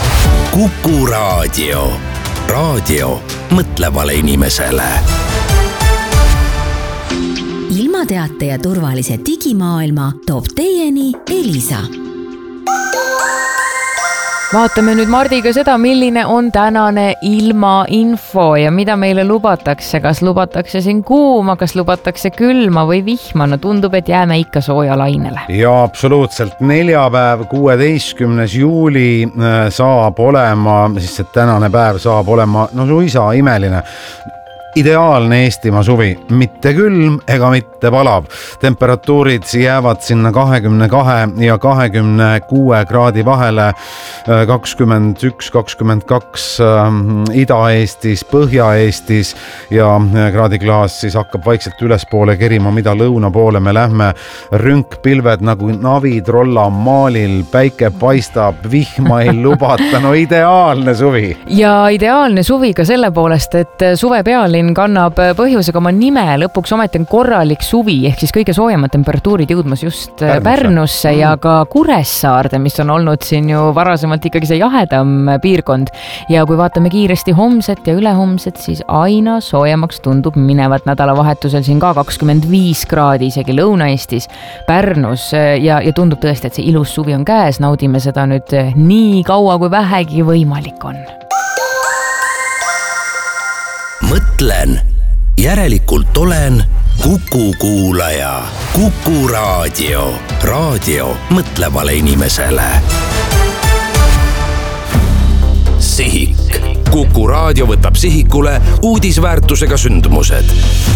Speaker 1: Kuku Raadio. Raadio mõtlevale inimesele.
Speaker 8: Ilmateate ja turvalise digimaailma toob teieni Elisa.
Speaker 2: Vaatame nüüd Mardiga seda, milline on tänane ilmainfo ja mida meile lubatakse. Kas lubatakse siin kuuma, kas lubatakse külma või vihma? No tundub, et jääme ikka sooja lainele.
Speaker 3: Ja absoluutselt. Neljapäev, 16. juuli saab olema, siis see tänane päev saab olema, no suisa imeline. Ideaalne Eestimaa suvi, mitte külm ega mitte palav. Temperatuurid jäävad sinna 22 ja 26 kraadi vahele, 21-22 Ida-Eestis, Põhja-Eestis ja kraadiklaas siis hakkab vaikselt ülespoole kerima, mida lõuna poole me lähme. Rünkpilved nagu navitrolla maalil, päike paistab, vihma ei lubata, no ideaalne suvi.
Speaker 2: Ja ideaalne suvi ka selle poolest, et suve pealinn kannab põhjusega oma nime, lõpuks ometi on korralik suvi, ehk siis kõige soojemad temperatuurid jõudmas just Pärnusse ja ka Kuressaarde, mis on olnud siin ju varasemalt ikkagi see jahedam piirkond. Ja kui vaatame kiiresti homset ja ülehomset, siis aina soojemaks tundub minevat nädalavahetusel siin ka 25 kraadi isegi Lõuna-Eestis, Pärnus ja tundub tõesti, et see ilus suvi on käes, naudime seda nüüd nii kaua kui vähegi võimalik on.
Speaker 1: Mõtlen, järelikult olen Kuku kuulaja. Kuku Raadio. Raadio mõtlevale inimesele. Sihik. Kuku Raadio võtab sihikule uudisväärtusega sündmused.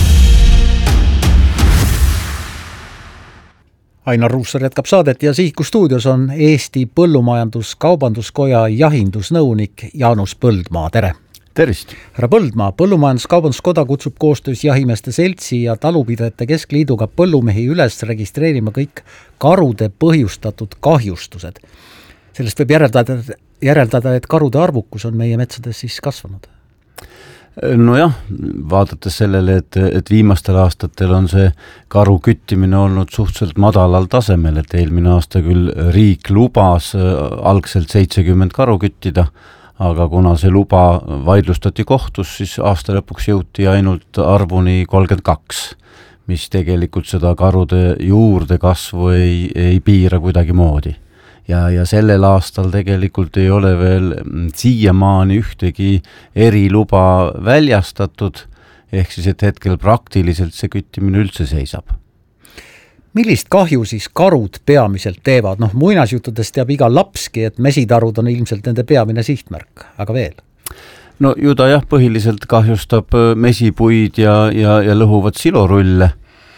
Speaker 5: Ainar Ruussaar jätkab saadet ja Sihiku stuudios on Eesti Põllumajandus-Kaubanduskoja jahindusnõunik Jaanus Põldmaa, tere!
Speaker 9: Tervist!
Speaker 5: Härra Põldmaa, Põllumajandus-Kaubanduskoda kutsub koostöös Jahimeeste Seltsi ja Talupidajate Keskliiduga põllumehi üles registreerima kõik karude põhjustatud kahjustused. Sellest võib järeldada, et karude arvukus on meie metsades siis kasvanud.
Speaker 9: Nojah, vaadates sellele, et viimastel aastatel on see karu küttimine olnud suhteliselt madalal tasemel, et eelmine aasta küll riik lubas algselt 70 karu küttida, aga kuna see luba vaidlustati kohtus, siis aasta lõpuks jõuti ainult arvuni 32, mis tegelikult seda karude juurde kasvu ei piira kuidagi moodi. Ja sellel aastal tegelikult ei ole veel siiamaani ühtegi eriluba väljastatud, ehk siis, et hetkel praktiliselt see küttimine üldse seisab.
Speaker 5: Millist kahju siis karud peamiselt teevad? Muinasjuttudest teab iga lapski, et mesitarud on ilmselt nende peamine sihtmärk, aga veel?
Speaker 9: No ju ta jah, põhiliselt kahjustab mesipuid ja lõhuvad silorulle.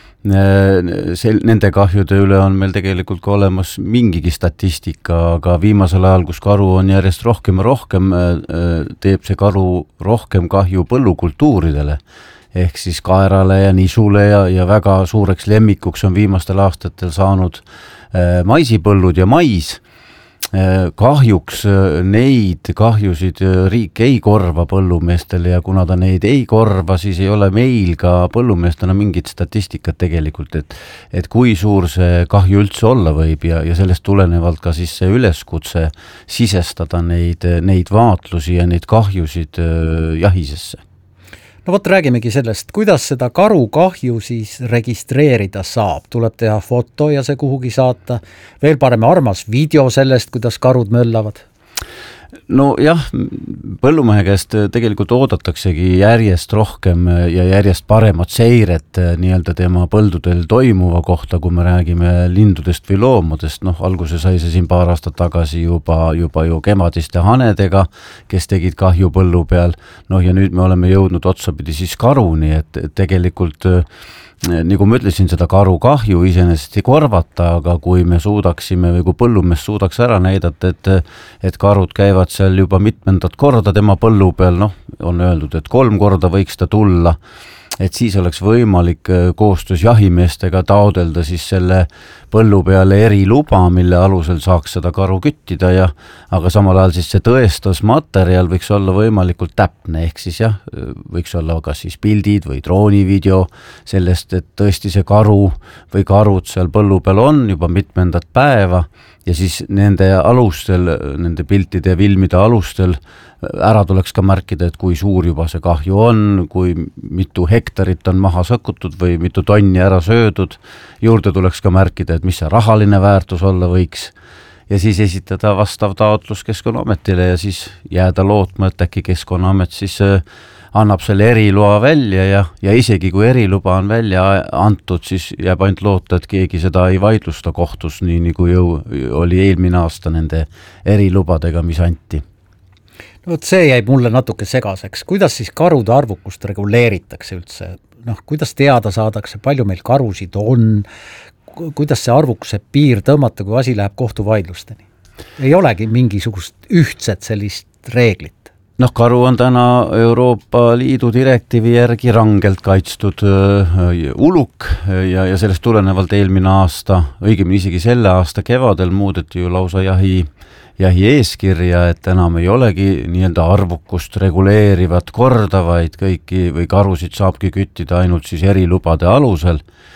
Speaker 9: Nende kahjude üle on meil tegelikult ka olemas mingigi statistika, aga viimasel ajal, kus karu on järjest rohkem ja rohkem, teeb see karu rohkem kahju põllukultuuridele, ehk siis kaerale ja nisule ja väga suureks lemmikuks on viimastel aastatel saanud maisipõllud ja mais. Kahjuks neid kahjusid riik ei korva põllumeestele ja kuna ta neid ei korva, siis ei ole meil ka põllumeestena mingit statistikat tegelikult, et kui suur see kahju üldse olla võib ja sellest tulenevalt ka siis see üleskutse sisestada neid vaatlusi ja neid kahjusid jahisesse.
Speaker 5: No vot, räägimegi sellest, kuidas seda karu kahju siis registreerida saab. Tuleb teha foto ja see kuhugi saata. Veel parem armas video sellest, kuidas karud möllavad.
Speaker 9: No jah, põllumehe käest tegelikult oodataksegi järjest rohkem ja järjest paremat seiret nii-öelda tema põldudel toimuva kohta, kui me räägime lindudest või loomadest. Alguse sai see siin paar aastat tagasi juba ju kemadiste hanedega, kes tegid kahju põllu peal. Ja nüüd me oleme jõudnud otsapidi siis karuni, et tegelikult nagu ma ütlesin, seda karu kahju iseenesest ei korvata, aga kui me suudaksime või kui põllumees suudaks ära näidata, et karud käivad seal juba mitmendat korda tema põllu peal, on öeldud, et 3 korda võiks ta tulla, et siis oleks võimalik koostöös jahimeestega taodelda siis selle põllu peale eriluba, mille alusel saaks seda karu küttida aga samal ajal siis see tõestusmaterjal võiks olla võimalikult täpne, ehk siis jah, võiks olla ka siis pildid või droonivideo sellest, et tõesti see karu või karud seal põllu peal on juba mitmendat päeva ja siis nende alustel, nende piltide ja filmide alustel ära tuleks ka märkida, et kui suur juba see kahju on, kui mitu hektarit on maha sõkutud või mitu tonni ära söödud, juurde tuleks ka märkida, et mis see rahaline väärtus olla võiks ja siis esitada vastav taotlus Keskkonnaametile ja siis jääda lootma, et äkki Keskkonnaamet siis annab selle eriloa välja ja isegi kui eriluba on välja antud, siis jääb ainult loota, et keegi seda ei vaidlusta kohtus, nii nagu oli eelmine aasta nende erilubadega, mis anti.
Speaker 5: No see jäi mulle natuke segaseks. Kuidas siis karude arvukust reguleeritakse üldse? Kuidas teada saadakse, palju meil karusid on? Kuidas see arvukuse piir tõmmata, kui asi läheb kohtuvaidlusteni? Ei olegi mingisugust ühtset sellist reeglit.
Speaker 9: Karu on täna Euroopa Liidu direktiivi järgi rangelt kaitstud uluk ja sellest tulenevalt eelmine aasta, õigemini isegi selle aasta kevadel muudeti ju lausa jahi eeskirja, et enam ei olegi nii-öelda arvukust reguleerivat korda, vaid kõiki või karusid saabki küttida ainult siis erilubade alusel.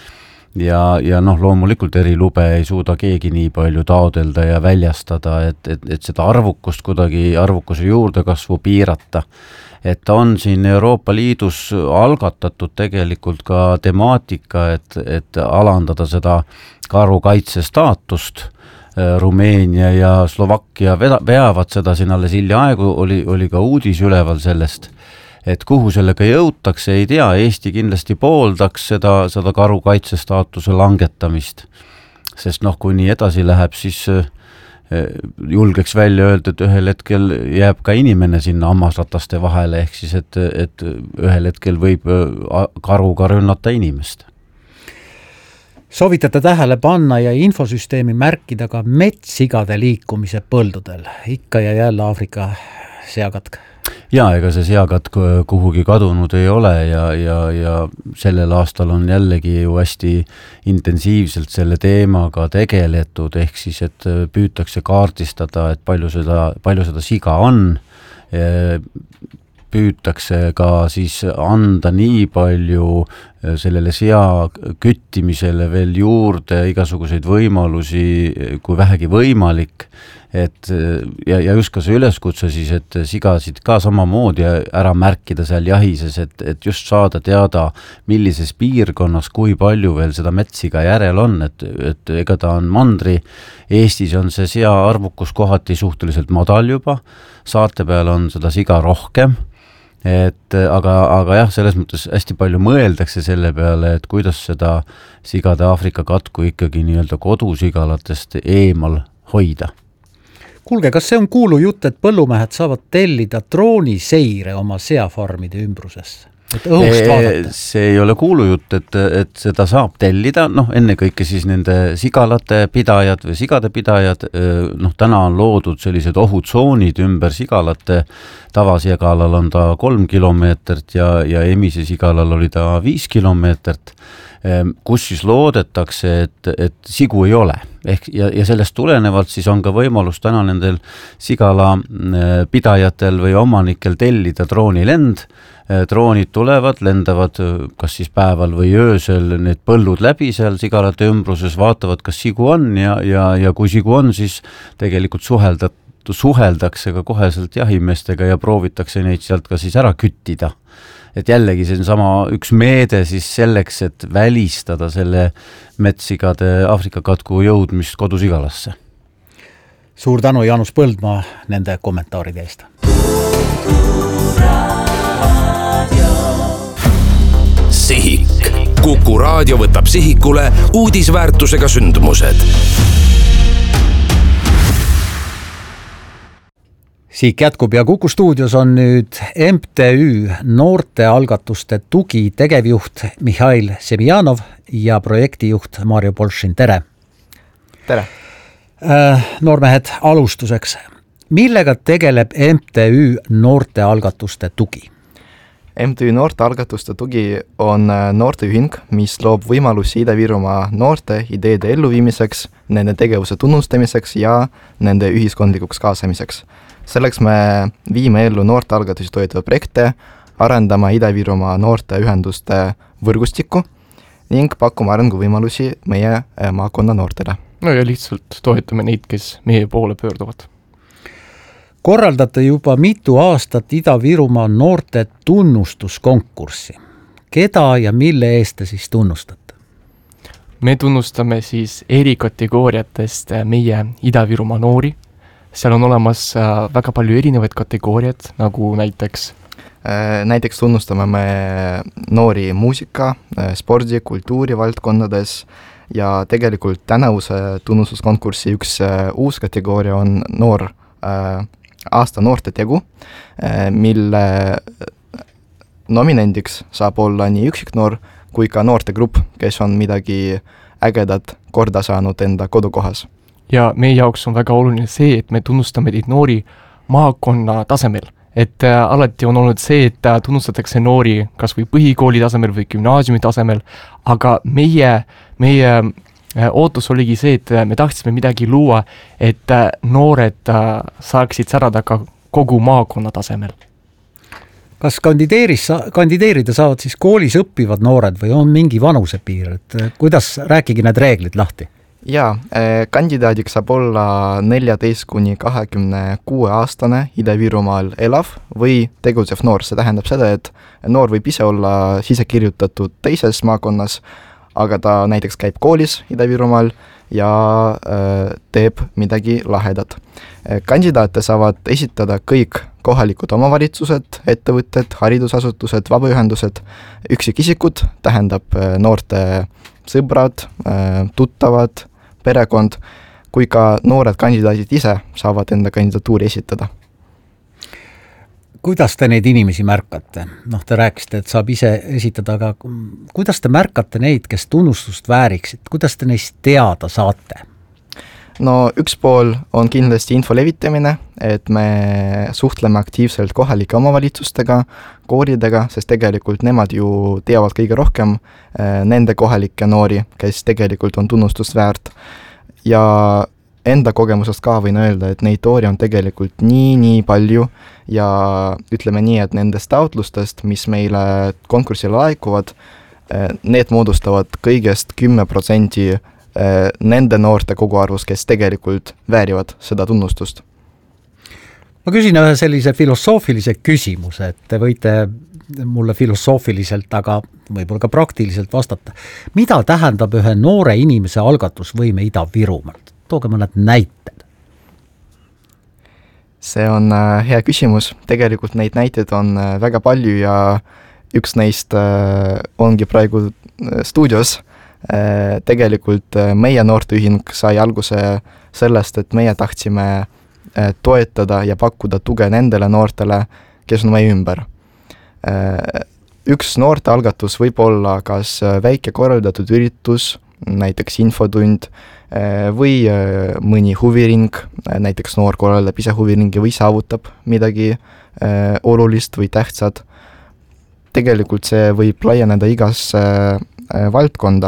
Speaker 9: Ja loomulikult erilube ei suuda keegi nii palju taodelda ja väljastada, et seda arvukust kuidagi arvukuse juurdekasvu piirata. Et on siin Euroopa Liidus algatatud tegelikult ka temaatika, et alandada seda karukaitse staatust. Rumeenia ja Slovakkia veavad seda siin alles hiljaaegu, oli ka uudis üleval sellest. Et kuhu sellega jõutakse, ei tea, Eesti kindlasti pooldaks seda karukaitse staatuse langetamist. Sest kui nii edasi läheb, siis julgeks välja öelda, et ühel hetkel jääb ka inimene sinna hammasrataste vahele, ehk siis, et ühel hetkel võib karu ka rünnata inimest.
Speaker 5: Soovitate tähele panna ja infosüsteemi märkida ka metssigade liikumise põldudel, ikka ja jälle Aafrika seakatk.
Speaker 9: Jaa, ega see seakatk kuhugi kadunud ei ole ja sellel aastal on jällegi ju hästi intensiivselt selle teemaga tegeletud, ehk siis, et püütakse kaardistada, et palju seda siga on, püütakse ka siis anda nii palju sellele sea küttimisele veel juurde igasuguseid võimalusi, kui vähegi võimalik, et ja just ka see üleskutse siis, et sigasid ka samamoodi ära märkida seal jahises, et just saada teada, millises piirkonnas, kui palju veel seda metssiga järel on, et ega ta on mandri, Eestis on see sea arvukus kohati suhteliselt madal juba, saarte peal on seda siga rohkem, aga jah, selles mõttes hästi palju mõeldakse selle peale, et kuidas seda sigade Aafrika katku ikkagi nii-öelda kodusigalatest eemal hoida.
Speaker 5: Kuulge, kas see on kuulu jutt, et põllumehed saavad tellida drooniseire oma seafarmide ümbrusesse? Et õhust vaadata?
Speaker 9: See ei ole kuulu jutt, et seda saab tellida, ennekõike siis nende sigalate pidajad või sigade pidajad, täna on loodud sellised ohutsoonid ümber sigalate, tavasigalal on ta 3 kilomeetrit ja emise sigalal oli ta 5 kilomeetrit, kus siis loodetakse, et sigu ei ole. Ja sellest tulenevalt siis on ka võimalus täna nendel sigala pidajatel või omanikel tellida droonilend. Droonid tulevad, lendavad kas siis päeval või öösel need põllud läbi seal sigalate ümbruses, vaatavad, kas sigu on ja kui sigu on, siis tegelikult suheldakse ka koheselt jahimeestega ja proovitakse neid sealt ka siis ära küttida. Et jällegi see on sama üks meede siis selleks, et välistada selle metssigade Aafrika katku jõudmist kodusigalasse.
Speaker 5: Suur tänu, Jaanus Põldmaa, nende kommentaaride eest.
Speaker 1: Sihik. Kuku raadio võtab sihikule uudisväärtusega sündmused.
Speaker 5: Siik jätkub ja Kuku stuudios on nüüd MTÜ noortealgatuste tugi tegevjuht Mihhail Semjanov ja projektijuht Mario Polšin. Tere!
Speaker 10: Tere!
Speaker 5: Noormehed, alustuseks. Millega tegeleb MTÜ noortealgatuste tugi?
Speaker 10: MTÜ noortealgatuste tugi on noorteühing, mis loob võimalusi Ida-Virumaa noorte ideede elluviimiseks, nende tegevuse tunnustamiseks ja nende ühiskondlikuks kaasamiseks. Selleks me viime ellu noortealgatusi toetava projekte, arendama Ida-Virumaa noorteühenduste võrgustikku ning pakkuma arenguvõimalusi meie maakonna noortele.
Speaker 11: No ja lihtsalt toetame neid, kes meie poole pöörduvad.
Speaker 5: Korraldate juba mitu aastat Ida-Virumaa noorte tunnustuskonkurssi. Keda ja mille eest te siis tunnustate?
Speaker 11: Me tunnustame siis eri kategooriatest meie Ida-Virumaa noori. Seal on olemas väga palju erinevaid kategooriad, nagu näiteks
Speaker 10: tunnustame me noori muusika, spordi, kultuuri valdkondades ja tegelikult tänavuse tunnustuskonkursi üks uus kategooria on noor aasta noorte tegu, mille nominendiks saab olla nii üksiknoor kui ka noortegrupp, kes on midagi ägedat korda saanud enda kodukohas.
Speaker 11: Ja meie jaoks on väga oluline see, et me tunnustame neid noori maakonna tasemel. Et alati on olnud see, et tunnustatakse noori kas või põhikooli tasemel või gümnaasiumi tasemel, aga meie ootus oligi see, et me tahtsime midagi luua, et noored saaksid särada ka kogu maakonna tasemel.
Speaker 5: Kas kandideerida saavad siis koolis õppivad noored või on mingi vanusepiir? Kuidas rääkigi need reeglid lahti?
Speaker 10: Jaa, kandidaadiks saab olla 14–26 aastane Ida-Virumaal elav või tegutsev noor. See tähendab seda, et noor võib ise olla sisekirjutatud teises maakonnas, aga ta näiteks käib koolis Ida-Virumaal ja teeb midagi lahedat. Kandidaate saavad esitada kõik kohalikud omavalitsused, ettevõtted, haridusasutused, vabaühendused, üksikisikud, tähendab noorte sõbrad, tuttavad, perekond, kui ka noored kandidaadid ise saavad enda kandidatuuri esitada.
Speaker 5: Kuidas te neid inimesi märkate? Te rääkisite, et saab ise esitada, aga kuidas te märkate neid, kes tunnustust vääriksid? Kuidas te neist teada saate?
Speaker 10: No üks pool on kindlasti info levitamine, et me suhtleme aktiivselt kohalike omavalitsustega, koolidega, sest tegelikult nemad ju teavad kõige rohkem nende kohalikke noori, kes tegelikult on tunnustust väärt. Ja enda kogemusest ka võin öelda, et neid noori on tegelikult nii palju ja ütleme nii, et nendest taotlustest, mis meile konkursile laekuvad, need moodustavad kõigest 10% nende noorte koguarvus, kes tegelikult väärivad seda tunnustust.
Speaker 5: Ma küsin ühe sellise filosoofilise küsimuse, et te võite mulle filosoofiliselt, aga võib-olla ka praktiliselt vastata. Mida tähendab ühe noore inimese algatusvõime Ida-Virumaalt? Tooge mõned näited.
Speaker 10: See on hea küsimus. Tegelikult neid näiteid on väga palju ja üks neist ongi praegu stuudios. Tegelikult meie noorteühing sai alguse sellest, et meie tahtsime toetada ja pakkuda tuge nendele noortele, kes on meie ümber. Üks noorte algatus võib olla kas väike korraldatud üritus, näiteks infotund, või mõni huviring, näiteks noor korraldab ise huviringi või saavutab midagi olulist või tähtsat. Tegelikult see võib laieneda igas valdkonda.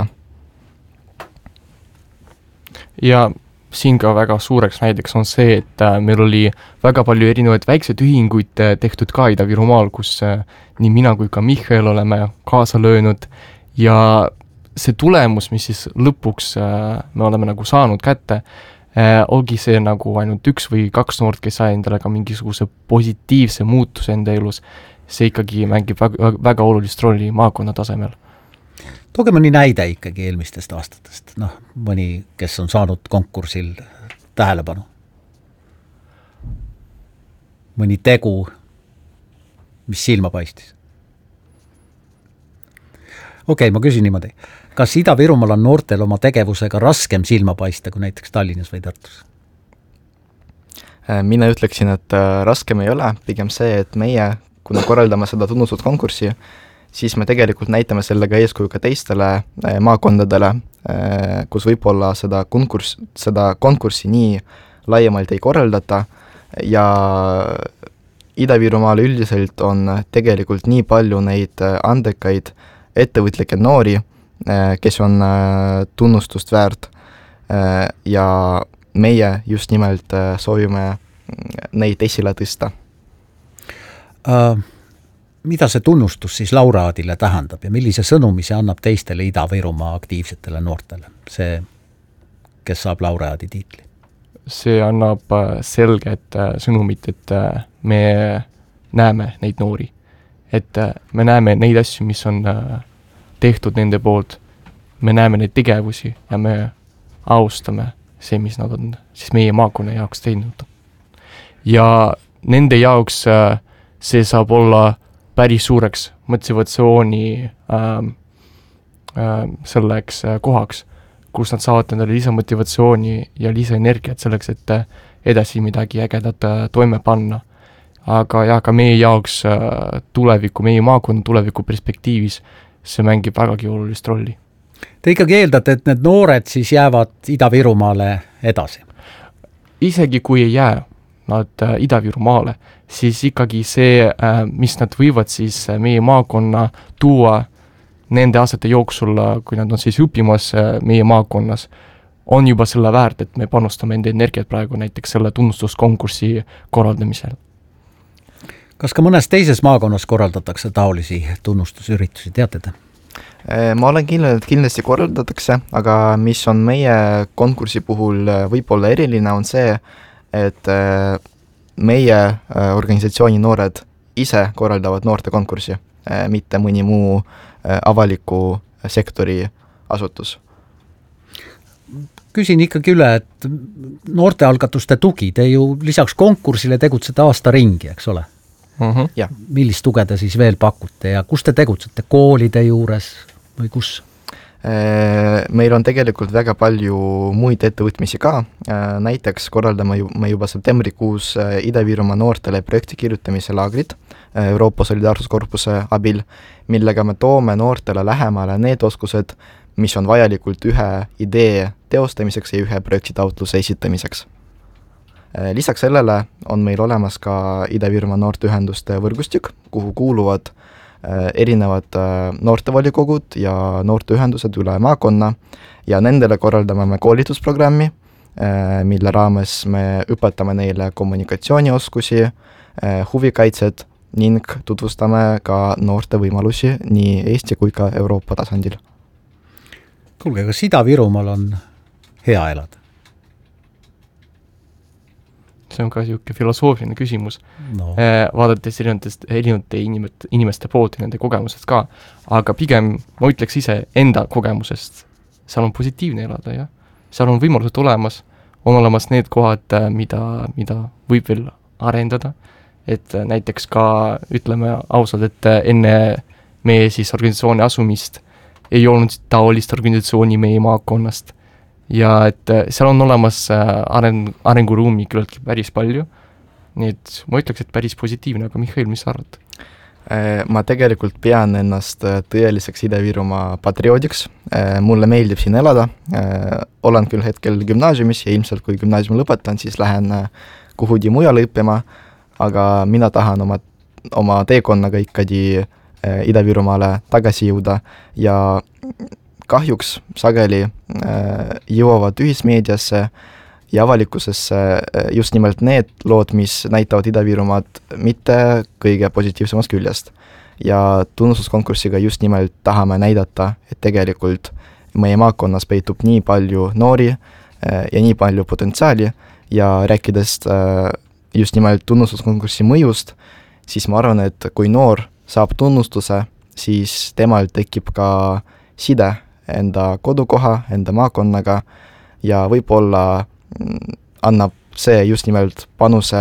Speaker 11: Ja siin ka väga suureks näiteks on see, et meil oli väga palju erinevaid väikseid ühinguid tehtud ka Ida-Virumaal, kus nii mina kui ka Mihhail oleme kaasa löönud ja see tulemus, mis siis lõpuks me oleme nagu saanud kätte, olgi see nagu ainult 1 või 2 noort, kes sai endale ka mingisuguse positiivse muutuse enda elus. See ikkagi mängib väga olulist rolli maakonna tasemel.
Speaker 5: Tooge mõni näide ikkagi eelmistest aastatest, mõni, kes on saanud konkursil tähelepanu. Mõni tegu, mis silma paistis. Okei, ma küsin niimoodi. Kas Ida-Virumaal on noortel oma tegevusega raskem silma paista kui näiteks Tallinnas või Tartus?
Speaker 10: Mina ütleksin, et raskem ei ole. Pigem see, et meie, kui me korraldame seda tunnustust konkurssi, siis me tegelikult näitame sellega eeskuju ka teistele maakondadele, kus võib-olla seda konkurssi nii laiemalt ei korraldata ja Ida-Virumaal üldiselt on tegelikult nii palju neid andekaid ettevõtlikke noori, kes on tunnustust väärt ja meie just nimelt soovime neid esile tõsta.
Speaker 5: Mida see tunnustus siis laureaadile tähendab ja millise sõnumi see annab teistele Ida-Virumaa aktiivsetele noortele, see, kes saab laureaadi tiitli?
Speaker 11: See annab selget sõnumit, et me näeme neid noori, et me näeme neid asju, mis on tehtud nende poolt, me näeme neid tegevusi ja me austame see, mis nad on siis meie maakonna jaoks teinud. Ja nende jaoks see saab olla päris suureks motivatsiooni selleks kohaks, kus nad saavad endale lisamotivatsiooni ja lisaenergiat selleks, et edasi midagi ägedat toime panna. Aga ja ka meie jaoks tuleviku, meie maakonna tuleviku perspektiivis see mängib vägagi olulist rolli.
Speaker 5: Te ikkagi eeldate, et need noored siis jäävad Ida-Virumaale edasi?
Speaker 11: Isegi kui ei jää nad Ida-Virumaale, siis ikkagi see, mis nad võivad siis meie maakonna tuua nende aastate jooksul, kui nad on siis õppimas meie maakonnas, on juba selle väärt, et me panustame enda energiat praegu näiteks selle tunnustuskonkurssi korraldamisel.
Speaker 5: Kas ka mõnes teises maakonnas korraldatakse taolisi tunnustusüritusi, teate te?
Speaker 10: Ma olen kindel, et kindlasti korraldatakse, aga mis on meie konkursi puhul võib-olla eriline, on see, et meie organisatsiooni noored ise korraldavad noorte konkurssi, mitte mõni muu avaliku sektori asutus.
Speaker 5: Küsin ikkagi üle, et noortealgatuste tugi, te ju lisaks konkursile tegutsete aasta ringi, eks ole?
Speaker 10: Ja.
Speaker 5: Millist tuge te siis veel pakute ja kus te tegutsete, koolide juures või kus?
Speaker 10: Meil on tegelikult väga palju muid ettevõtmisi ka, näiteks korraldame me juba septembrikuus Ida-Virumaa noortele projekti kirjutamise laagrid Euroopa Solidaarsuskorpuse abil, millega me toome noortele lähemale need oskused, mis on vajalikult ühe idee teostamiseks ja ühe projektitaotluse esitamiseks. Lisaks sellele on meil olemas ka Ida-Virumaa noorteühenduste võrgustik, kuhu kuuluvad erinevad noortevolikogud ja noorteühendused üle maakonna ja nendele korraldame me koolitusprogrammi, mille raames me õpetame neile kommunikatsioonioskusi, huvikaitset ning tutvustame ka noorte võimalusi nii Eesti kui ka Euroopa tasandil.
Speaker 5: Kuulge, kas Ida-Virumaal on hea elada?
Speaker 11: See on ka siuke filosoofiline küsimus, vaadates erinevate inimeste poolt ja nende kogemusest ka, aga pigem ma ütleks ise enda kogemusest, seal on positiivne elada, jah. Seal on võimalused olemas, on olemas need kohad, mida võib veel arendada, et näiteks ka ütleme ausalt, et enne meie siis organisatsiooni asumist ei olnud taolist organisatsiooni meie maakonnast, ja et seal on olemas arenguruumi küllalt päris palju, nii et ma ütleks, et päris positiivne, aga Mihhail, mis sa arvad? Ma tegelikult pean ennast tõeliseks Ida-Virumaa patrioodiks, mulle meeldib siin elada, olen küll hetkel gümnaasiumis ja ilmselt kui gümnaasiumi lõpetan, siis lähen kuhugi mujale õppima, aga mina tahan oma teekonnaga ikkagi Ida-Virumaale tagasi jõuda ja kahjuks sageli jõuavad ühismeediasse ja avalikkusesse just nimelt need lood, mis näitavad Ida-Virumaad mitte kõige positiivsemast küljest. Ja tunnustuskonkursiga just nimelt tahame näidata, et tegelikult meie maakonnas peitub nii palju noori ja nii palju potentsiaali ja rääkides just nimelt tunnustuskonkursi mõjust, siis ma arvan, et kui noor saab tunnustuse, siis temal tekib ka side enda kodukoha, enda maakonnaga ja võib-olla annab see just nimelt panuse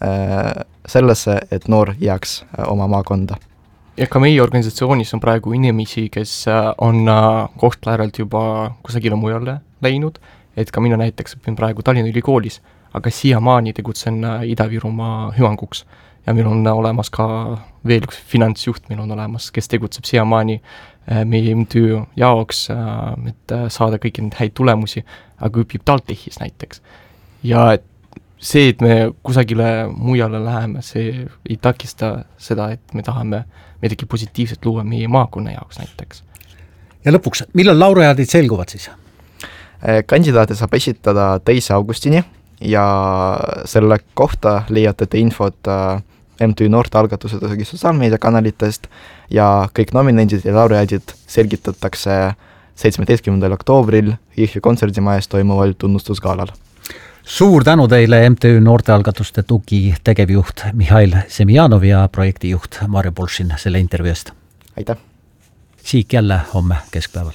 Speaker 11: sellesse, et noor jääks oma maakonda. Ja ka meie organisatsioonis on praegu inimesi, kes on Kohtla-Järvelt juba kusagile mujale läinud, et ka mina näiteks õpin praegu Tallinna Ülikoolis, aga siiamaani tegutsen Ida-Virumaa hüvanguks ja meil on olemas ka veel üks finantsjuht, meil on olemas, kes tegutseb siiamaani meie MTÜ jaoks, et saada kõiki neid häid tulemusi, aga õpib TalTechis näiteks. Ja see, et me kusagile mujale läheme, see ei takista seda, et me tahame midagi positiivset luua meie maakonna jaoks näiteks.
Speaker 5: Ja lõpuks, millal laureaadid selguvad siis?
Speaker 10: Kandidaate saab esitada 2. augustini ja selle kohta leiate te infot MTÜ noortealgatuse sotsiaalmeediakanalitest ja kõik nominendid ja laureaadid selgitatakse 17. oktoobril Jõhvi kontserdimajas toimuval tunnustusgaalal.
Speaker 5: Suur tänu teile MTÜ noortealgatuste tugi tegevjuht Mihhail Semjanov ja projektijuht Marju Polšin selle intervjuust.
Speaker 10: Aitäh!
Speaker 5: Sihik jälle homme keskpäeval.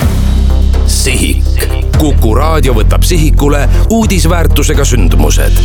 Speaker 1: Sihik. Kuku raadio võtab sihikule uudisväärtusega sündmused.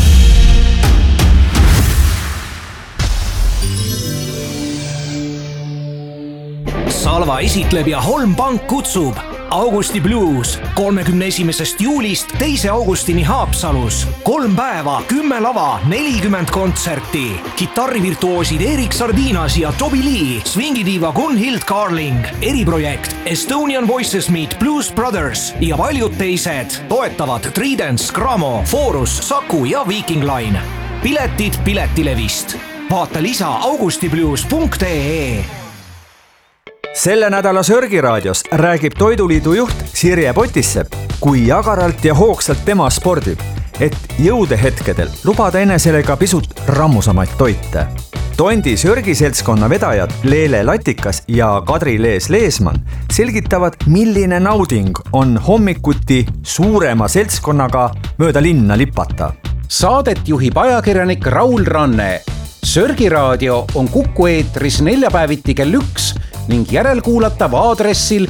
Speaker 7: Salva esitleb ja Holm Pank kutsub Augusti Blues 31. juulist 2. augustini Haapsalus. 3 päeva, 10 lava, 40 kontserti. Kitarrivirtuoosid Erik Sardinas ja Toby Lee, swingidiiva Gunhild Carling, eriprojekt Estonian Voices Meet Blues Brothers ja paljud teised toetavad Tridents, Gramo, Forus, Saku ja Viking Line. Piletid Piletilevist. Vaata lisa augustiblues.ee.
Speaker 12: Selle nädala Sörgiraadios räägib Toiduliidu juht Sirje Potissepp, kui jagaralt ja hoogsalt tema spordib, et jõudehetkedel lubada enesele ka pisut rammusamaid toite. Tondi Sörgiseltskonna vedajad Leele Latikas ja Kadri Lees-Leesmann selgitavad, milline nauding on hommikuti suurema seltskonnaga mööda linna lipata.
Speaker 4: Saadet juhib ajakirjanik Raul Ranne. Sörgiraadio on Kuku eetris neljapäeviti kell 1 ning järelkuulatav aadressil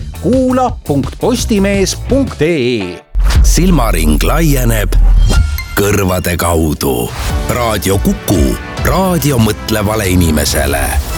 Speaker 4: kuula.postimees.ee.
Speaker 1: Silmaring laieneb kõrvade kaudu. Raadio Kuku, raadio mõtlevale inimesele.